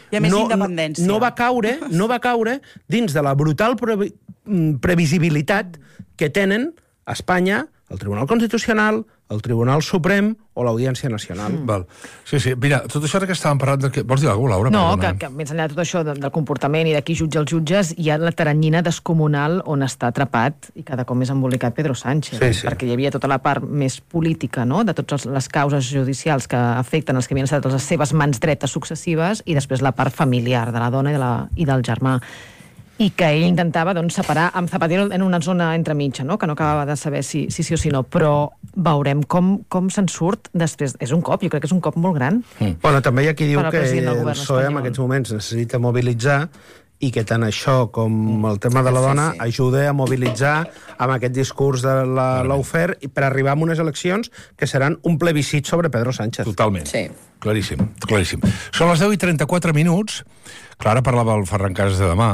no va caure dins de la brutal previsibilitat que tenen a Espanya el Tribunal Constitucional, el Tribunal Suprem o l'Audiència Nacional. Sí, mira, tot això que estàvem parlant... Vols dir alguna cosa, Laura? No, que més enllà de tot això del comportament i de qui jutja els jutges, hi ha la taranyina descomunal on està atrapat i cada cop més embolicat Pedro Sánchez, perquè hi havia tota la part més política, no?, de totes les causes judicials que afecten els que havien estat a les seves mans dretes successives, i després la part familiar de la dona i del germà. I que ell intentava separar amb Zapatero en una zona entremitja, no? Que no acabava de saber si sí o si no, però veurem com se'n surt després. És un cop, jo crec que és un cop molt gran. Bueno, també hi ha qui diu que el PSOE en aquests moments necessita mobilitzar i que tant això com el tema de la dona ajuda a mobilitzar amb aquest discurs de la lawfare per arribar a unes eleccions que seran un plebiscit sobre Pedro Sánchez. Totalment. Claríssim. Són les 10:34. Clara parlava del Ferran Casas de demà,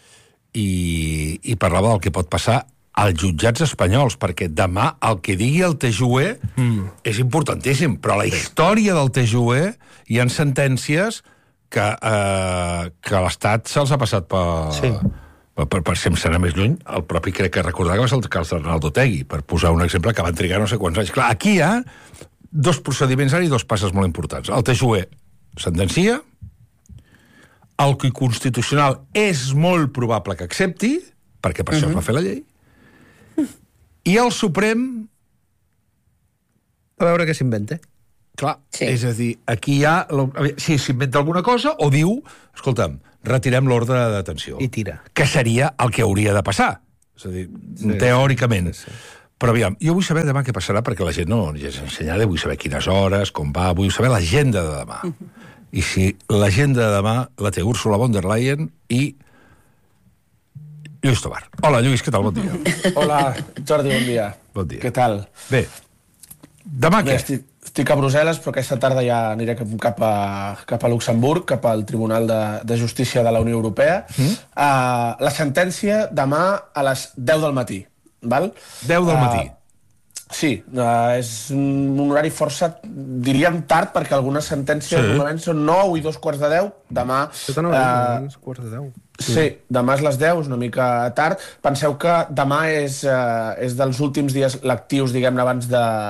i parlava del que pot passar als jutjats espanyols, perquè demà el que digui el TJUE és importantíssim, però a la història del TJUE hi ha sentències que l'Estat se'ls ha passat per sense anar més lluny. El propi crec que recordar que va ser el cas d'Arnaldo Otegi, per posar un exemple que van trigar no sé quants anys. Clar, aquí hi ha 2 procediments ara i 2 passes molt importants. El TJUE sentencia, el Constitucional és molt probable que accepti, perquè per això es va fer la llei, i el Suprem a veure què s'inventa. Clar, és a dir, aquí hi ha... Si s'inventa alguna cosa, o diu, escolta'm, retirem l'ordre de detenció. I tira. Que seria el que hauria de passar. És a dir, teòricament. Però aviam, jo vull saber demà què passarà, perquè la gent no és ensenyada, vull saber quines hores, com va, vull saber l'agenda de demà. I si l'agenda de demà la té Ursula von der Leyen i Lluís Tobar. Hola, Lluís, què tal? Bon dia. Hola, Jordi, bon dia. Bon dia. Què tal? Bé. Demà què? Estic a Brussel·les, però aquesta tarda ja aniré cap a Luxemburg, cap al Tribunal de Justícia de la Unió Europea. La sentència demà a les 10 del matí. Val? 10 del matí. Sí, és un horari força, diríem tard, perquè algunes sentències normalment són 9 i 2:15. Demà... és 2:15. Sí, demà és les 10, és una mica tard. Penseu que demà és dels últims dies lectius, diguem-ne, abans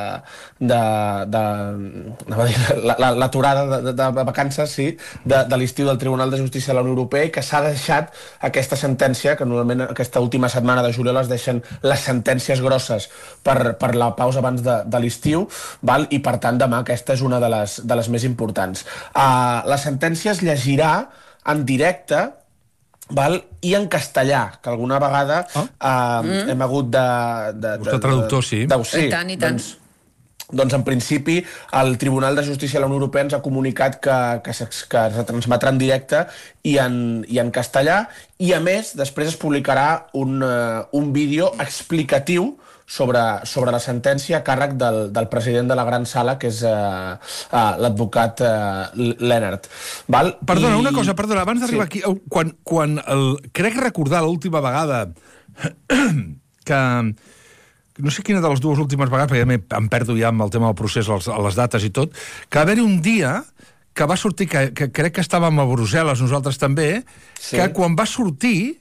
l'aturada de vacances, sí, de l'estiu del Tribunal de Justícia de la Unió Europea, i que s'ha deixat aquesta sentència, que normalment aquesta última setmana de juliol es deixen les sentències grosses per la pausa abans de l'estiu, i per tant demà aquesta és una de les més importants. La sentència es llegirà en directe i en castellà, que alguna vegada hem hagut de... Vostè traductor, sí. I tant. Doncs, en principi, el Tribunal de Justícia de la Unió Europea ens ha comunicat que es retransmetrà en directe i en castellà, i, a més, després es publicarà un vídeo explicatiu sobre la sentència a càrrec del president de la Gran Sala, que és l'advocat Lennart. Perdona, una cosa, abans d'arribar aquí, quan crec recordar l'última vegada que... No sé quina de les dues últimes vegades, perquè em perdo ja amb el tema del procés, a les dates i tot, que va haver-hi un dia que va sortir, que crec que estàvem a Brussel·les, nosaltres també, que quan va sortir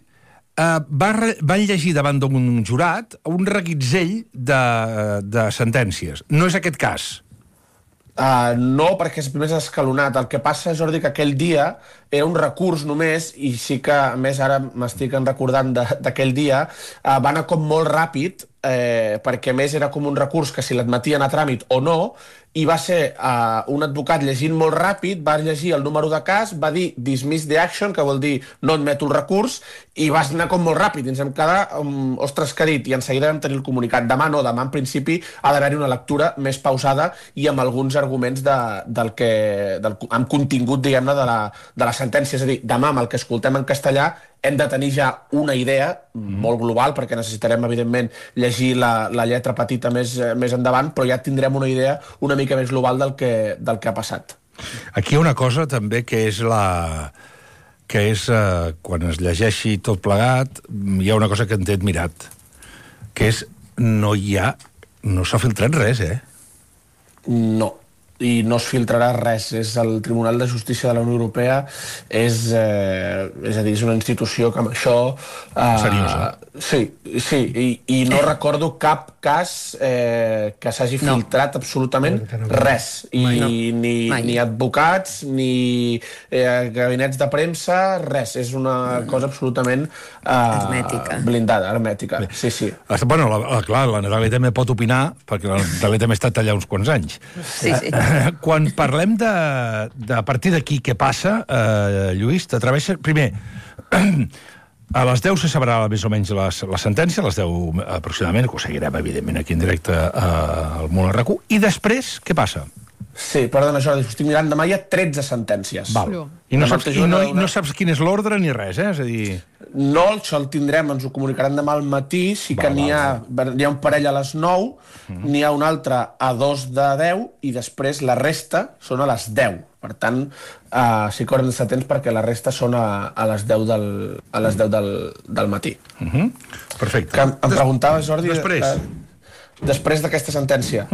van llegir davant d'un jurat un reguitzell de sentències. No és aquest cas? No, perquè és més escalonat. El que passa, Jordi, que aquell dia era un recurs només, i sí que, a més, ara m'estic recordant d'aquell dia, va anar com molt ràpid, perquè, a més, era com un recurs que si l'admetien a tràmit o no, i va ser un advocat llegint molt ràpid, va llegir el número de cas, va dir dismiss the action, que vol dir no admeto el recurs, i va anar com molt ràpid, i ens vam quedar, ostres, que dit, i en seguida vam tenir el comunicat. Demà no, demà en principi ha d'haver-hi una lectura més pausada i amb alguns arguments amb contingut, diguem-ne, de la sentència. És a dir, demà amb el que escoltem en castellà hem de tenir ja una idea molt global, perquè necessitarem, evidentment, llegir la lletra petita més endavant, però ja tindrem una idea una mica més global del que ha passat. Aquí hi ha una cosa també que és quan es llegeixi tot plegat, hi ha una cosa que en té admirat, que és no s'ha filtrat res, No, i no es filtrarà res. És el Tribunal de Justícia de la Unió Europea, és a dir, és una institució que amb això... Seriosa. Sí, i no recordo cap cas que s'hagi filtrat absolutament res. Ni advocats, ni gabinets de premsa, res. És una cosa absolutament blindada, hermètica. Sí. Bueno, clar, la Natàlia també pot opinar, perquè la Natàlia també ha estat allà uns quants anys. Sí. Quan parlem de a partir d'aquí què passa, Lluís, t'atreveixes... Primer, a les 10 se sabrà més o menys la sentència, a les 10 aproximadament, que ho seguirem, evidentment, aquí en directe al Món RAC1. I després, què passa? Sí, perdona, Jordi, estic mirant, demà hi ha 13 sentències. Val. I no saps quin és l'ordre ni res, És a dir... No, això el tindrem, ens ho comunicaran demà al matí, sí que n'hi ha un parell a les 9, n'hi ha un altre a 2 de 10, i després la resta són a les 10. Per tant, sí que haurem d'estar atents perquè la resta són a les 10 del matí. Perfecte. Em preguntava, Jordi... Després d'aquesta sentència...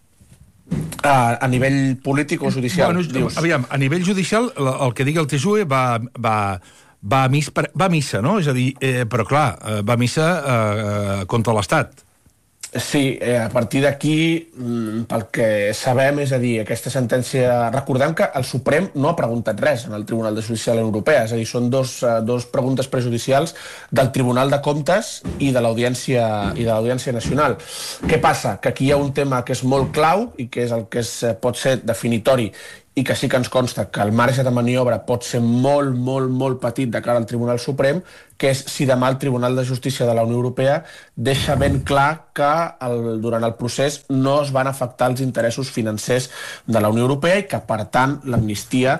A nivell polític o judicial? Aviam, a nivell judicial, el que digui el TSUE va a missa, no? És a dir, però clar, va a missa contra l'Estat. Sí, a partir d'aquí, pel que sabem, és a dir, aquesta sentència... Recordem que el Suprem no ha preguntat res en el Tribunal de Justícia de la Unió Europea, és a dir, són dos preguntes prejudicials del Tribunal de Comptes i de l'Audiència Nacional. Què passa? Que aquí hi ha un tema que és molt clau i que és el que pot ser definitori i que sí que ens consta que el marge de maniobra pot ser molt, molt, molt petit de cara al Tribunal Suprem, que és si demà el Tribunal de Justícia de la Unió Europea deixa ben clar que durant el procés no es van afectar els interessos financers de la Unió Europea i que, per tant, l'amnistia,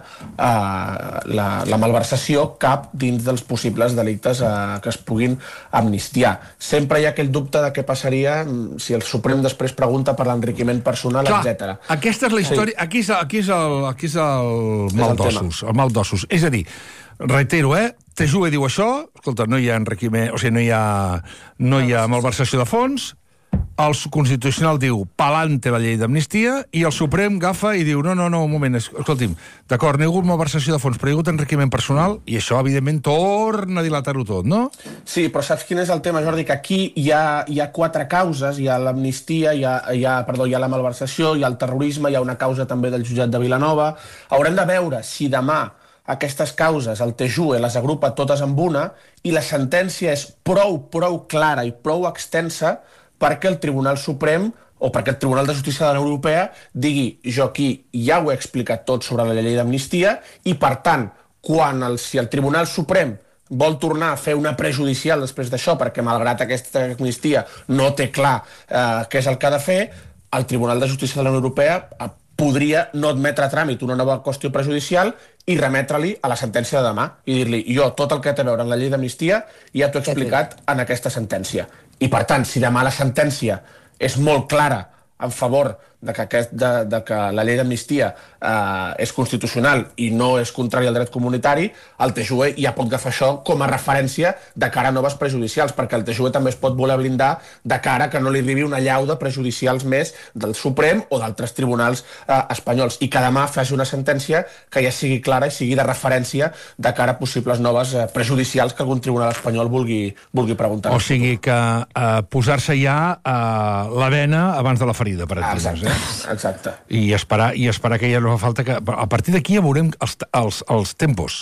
la malversació, cap dins dels possibles delictes que es puguin amnistiar. Sempre hi ha aquell dubte de què passaria si el Suprem després pregunta per l'enriquiment personal, etc. Aquesta és la història... Aquí és el mal d'ossos. És a dir, reitero, TJUE diu això, escolta, no hi ha enriquiment, o sigui, no hi ha malversació de fons, el Constitucional diu palante la llei d'amnistia i el Suprem agafa i diu no, un moment, escolti'm, d'acord, no hi ha hagut malversació de fons, però hi ha hagut enriquiment personal i això, evidentment, torna a dilatar-ho tot, no? Sí, però saps quin és el tema, Jordi? Que aquí hi ha 4 causes, hi ha l'amnistia, hi ha la malversació, hi ha el terrorisme, hi ha una causa també del jutjat de Vilanova. Haurem de veure si demà aquestes causes, el TJUE les agrupa totes en una i la sentència és prou clara i prou extensa perquè el Tribunal Suprem o perquè el Tribunal de Justícia de la Unió Europea digui jo aquí ja ho he explicat tot sobre la llei d'amnistia i, per tant, si el Tribunal Suprem vol tornar a fer una prejudicial després d'això perquè, malgrat aquesta amnistia, no té clar què és el que ha de fer, el Tribunal de Justícia de la Unió Europea podria no admetre a tràmit una nova qüestió prejudicial i remetre-li a la sentència de demà i dir-li, jo tot el que té a veure amb la llei d'amnistia ja t'ho he explicat en aquesta sentència. I, per tant, si demà la sentència és molt clara en favor de que la llei d'amnistia és constitucional i no és contrari al dret comunitari, el TJUE ja pot agafar això com a referència de cara a noves prejudicials, perquè el TJUE també es pot voler blindar de cara que no li arribi una llau de prejudicials més del Suprem o d'altres tribunals espanyols, i que demà faci una sentència que ja sigui clara i sigui de referència de cara a possibles noves prejudicials que algun tribunal espanyol vulgui preguntar. O sigui que posar-se ja la vena abans de la ferida, per exemple. Exacte. I esperar que ja no fa falta que... A partir d'aquí ja veurem els tempos,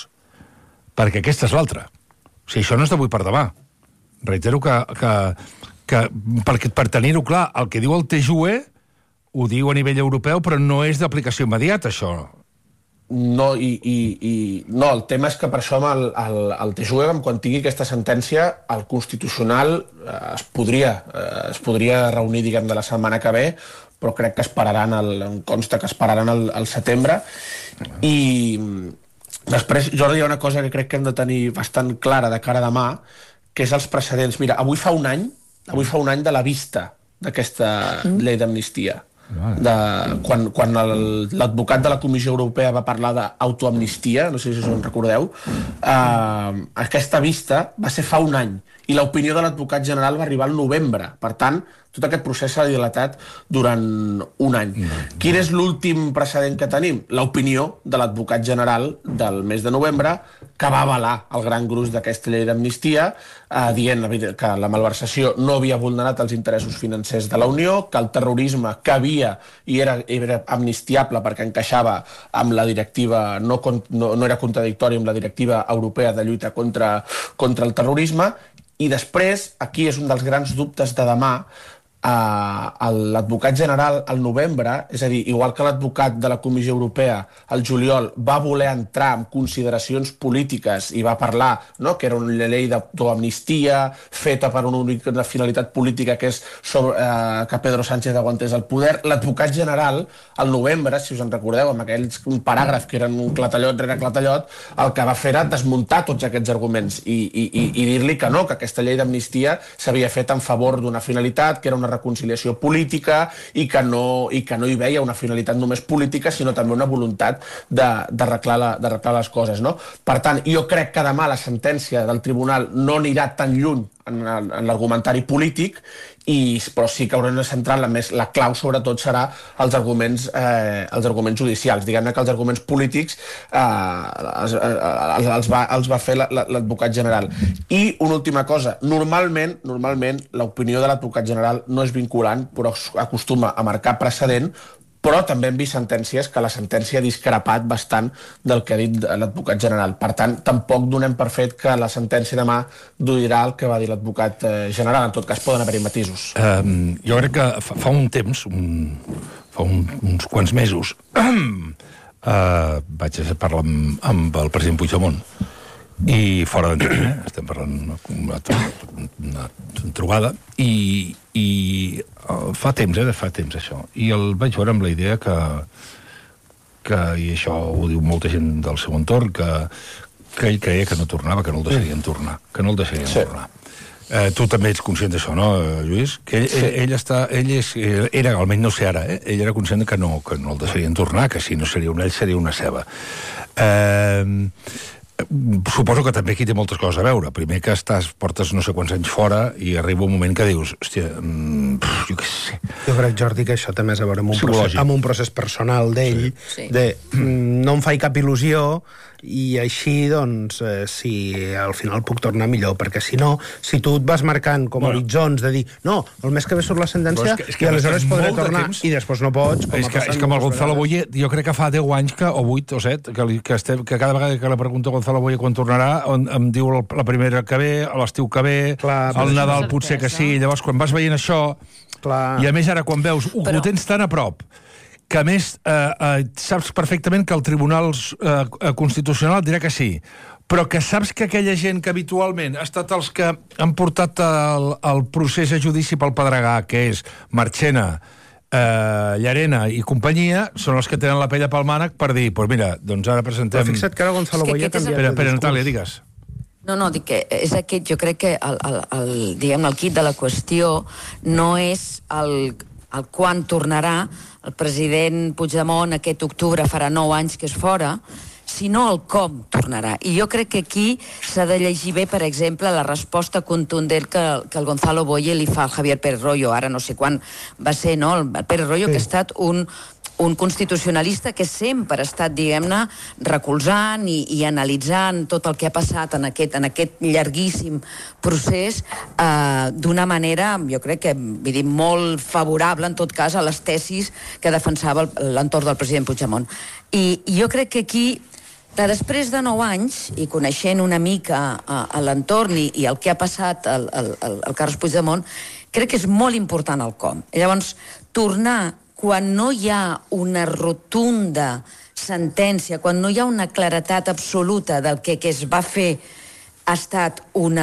perquè aquesta és l'altra. O sigui, això no és d'avui per demà. Reitero que per tenir-ho clar, el que diu el TJUE ho diu a nivell europeu, però no és d'aplicació immediata, això. No, no, el tema és que per això amb el TJUE, quan tingui aquesta sentència, el Constitucional es podria reunir, diguem, de la setmana que ve, però crec que em consta que esperaran al setembre. I després, Jordi, hi ha una cosa que crec que hem de tenir bastant clara de cara a demà, que és els precedents. Mira, avui fa un any de la vista d'aquesta llei d'amnistia. Quan l'advocat de la Comissió Europea va parlar d'autoamnistia, no sé si us en recordeu, aquesta vista va ser fa un any i l'opinió de l'advocat general va arribar al novembre. Per tant, tot aquest procés s'ha dilatat durant un any. Quin és l'últim precedent que tenim? L'opinió de l'advocat general del mes de novembre, que va avalar el gran gruix d'aquesta llei d'amnistia, dient que la malversació no havia vulnerat els interessos financers de la Unió, que el terrorisme que havia i era amnistiable perquè encaixava amb la directiva, no era contradictori amb la directiva europea de lluita contra el terrorisme. I després, aquí és un dels grans dubtes de demà, l'advocat general al novembre, és a dir, igual que l'advocat de la Comissió Europea al juliol va voler entrar en consideracions polítiques i va parlar que era una llei d'amnistia feta per una única finalitat política, que és que Pedro Sánchez aguantés el poder, l'advocat general al novembre, si us en recordeu, amb aquells paràgrafs que eren un clatallot rere clatallot, el que va fer era desmuntar tots aquests arguments i dir-li que no, que aquesta llei d'amnistia s'havia fet en favor d'una finalitat, que era una reconciliació política i que no hi veia una finalitat només política, sinó també una voluntat d'arreglar les coses, no? Per tant, jo crec que demà la sentència del tribunal no anirà tan lluny en l'argumentari polític, però sí que haurem de centrar la clau sobretot serà els arguments judicials. Diguem-ne que els arguments polítics els va fer l'advocat general. I una última cosa, normalment l'opinió de l'advocat general no és vinculant, però acostuma a marcar precedent, però també hem vist sentències que la sentència ha discrepat bastant del que ha dit l'advocat general. Per tant, tampoc donem per fet que la sentència demà dirà el que va dir l'advocat general. En tot cas, poden haver-hi matisos. Jo crec que fa un temps, fa uns quants mesos, vaig parlar amb el president Puigdemont, i fora d'entendre, estem parlant una trobada, i fa temps això, i el vaig veure amb la idea que i això ho diu molta gent del seu entorn, que ell creia que no tornava, que no el deixarien tornar, tu també ets conscient d'això, no, Lluís? Que ell era, almenys no sé ara, ell era conscient que no el deixarien tornar, que si no seria un ell, seria una ceba. Suposo que també aquí té moltes coses a veure. Primer que portes no sé quants anys fora i arriba un moment que dius, hòstia, jo què sé. Jo crec, Jordi, que això també és a veure amb un procés personal d'ell, de no em faig cap il·lusió i així, doncs, si al final puc tornar millor, perquè si no, si tu et vas marcant com horitzons de dir, no, el mes que ve surt la sentència i aleshores podré tornar i després no pots. És que amb el Gonzalo Boye, jo crec que fa 10 anys, o 8 o 7, que cada vegada que le pregunto a Gonzalo Boye quan tornarà, em diu la primera que ve, l'estiu que ve, el Nadal potser que sí, llavors quan vas veient això, i a més ara quan veus, ho tens tan a prop, que a més saps perfectament que el Tribunal Constitucional dirà que sí, però que saps que aquella gent que habitualment ha estat els que han portat el procés a judici pel Pedregà, que és Marchena, Llarena i companyia, són els que tenen la pell pel mànec per dir, doncs mira, doncs ara presentem... Però fixa't que ara Gonzalo Boye ha canviat de discurs. Espera, Natàlia, digues. No, dic que és aquest, jo crec que el kit de la qüestió no és el quan tornarà. El president Puigdemont aquest octubre farà 9 anys que és fora, sinó el com tornarà. I jo crec que aquí s'ha de llegir bé, per exemple, la resposta contundent que el Gonzalo Boye li fa al Javier Pérez Royo, ara no sé quan va ser, no? El Pérez Royo, que ha estat un constitucionalista que sempre ha estat, diguem-ne, recolzant i analitzant tot el que ha passat en aquest llarguíssim procés d'una manera, jo crec que, vull dir, molt favorable, en tot cas, a les tesis que defensava l'entorn del president Puigdemont. I jo crec que aquí, després de 9 anys, i coneixent una mica a l'entorn i el que ha passat al Carles Puigdemont, crec que és molt important el com. Llavors, tornar quan no hi ha una rotunda sentència, quan no hi ha una claretat absoluta del que es va fer, ha estat un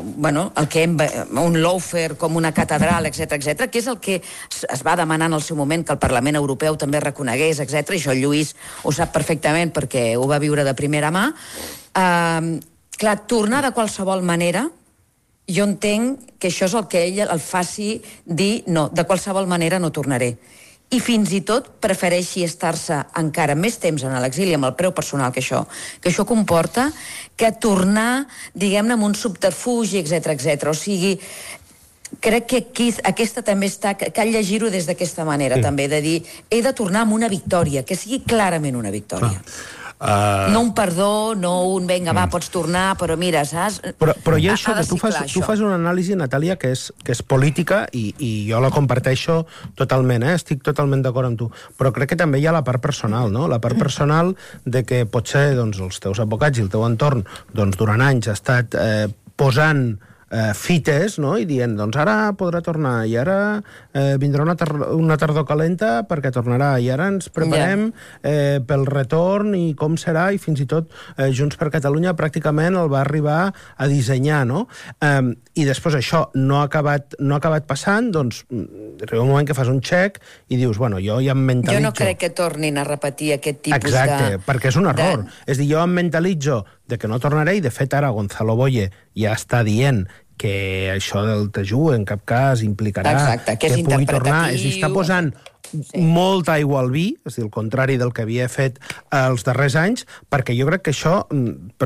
lawfare com una catedral, etc., que és el que es va demanar en el seu moment que el Parlament Europeu també reconegués, etc. I això el Lluís ho sap perfectament perquè ho va viure de primera mà. Clar, tornar de qualsevol manera, jo entenc que això és el que ell el faci dir no, de qualsevol manera no tornaré. I fins i tot prefereixi estar-se encara més temps en l'exili amb el preu personal que això comporta, que tornar, diguem-ne, amb un subterfugi, etc. O sigui, crec que aquí aquesta també està, cal llegir-ho des d'aquesta manera, també, de dir, he de tornar amb una victòria, que sigui clarament una victòria. No un perdó, no un venga, va, pots tornar, però mira, saps? Però hi ha això que tu fas una anàlisi, Natàlia, que és política i jo la comparteixo totalment, estic totalment d'acord amb tu, però crec que també hi ha la part personal, no? La part personal de que potser doncs, els teus advocats i el teu entorn doncs, durant anys ha estat posant fites, no? I dient, doncs ara podrà tornar, i ara vindrà una tardor calenta perquè tornarà, i ara ens preparem pel retorn i com serà, i fins i tot Junts per Catalunya pràcticament el va arribar a dissenyar, no? I després això no ha acabat passant, doncs arriba un moment que fas un xec i dius, bueno, jo ja em mentalitzo. Jo no crec que tornin a repetir aquest tipus Exacte, perquè és un error. És dir, jo em mentalitzo de que no tornaré, i de fet ara Gonzalo Boye ja està dient que això del Tejú en cap cas implicarà que pugui tornar. És dir, està posant molta aigua al vi, és dir, el contrari del que havia fet els darrers anys, perquè jo crec que això,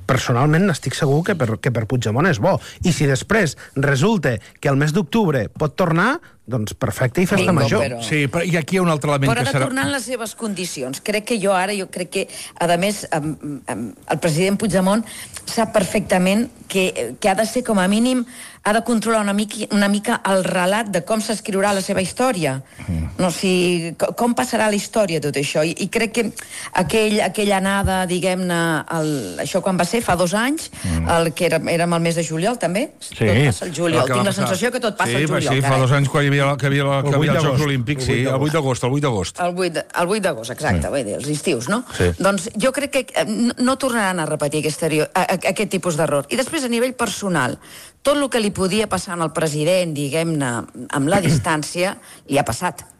personalment n'estic segur que per Puigdemont és bo. I si després resulta que el mes d'octubre pot tornar, doncs perfecte, i festa major. Sí, i aquí hi ha un altre element però que ha de tornar en les seves condicions. Crec que jo crec que, a més, el president Puigdemont sap perfectament que ha de ser, com a mínim, ha de controlar una mica el relat de com s'escriurà la seva història. No, com passarà la història, tot això. I crec que aquella anada, diguem-ne, això quan va ser, fa 2 anys, que érem al mes de juliol, també? Sí. Tot passa al juliol. Tinc la sensació que tot passa al juliol. Sí, fa 2 anys que hi havia els Jocs Olímpics, sí, el 8 d'agost. El 8 d'agost, exacte, vull dir, els estius, no? Sí. Doncs jo crec que no tornaran a repetir aquest tipus d'error. I després, a nivell personal, tot el que li podia passar al president, diguem-ne, amb la distància, li ha passat.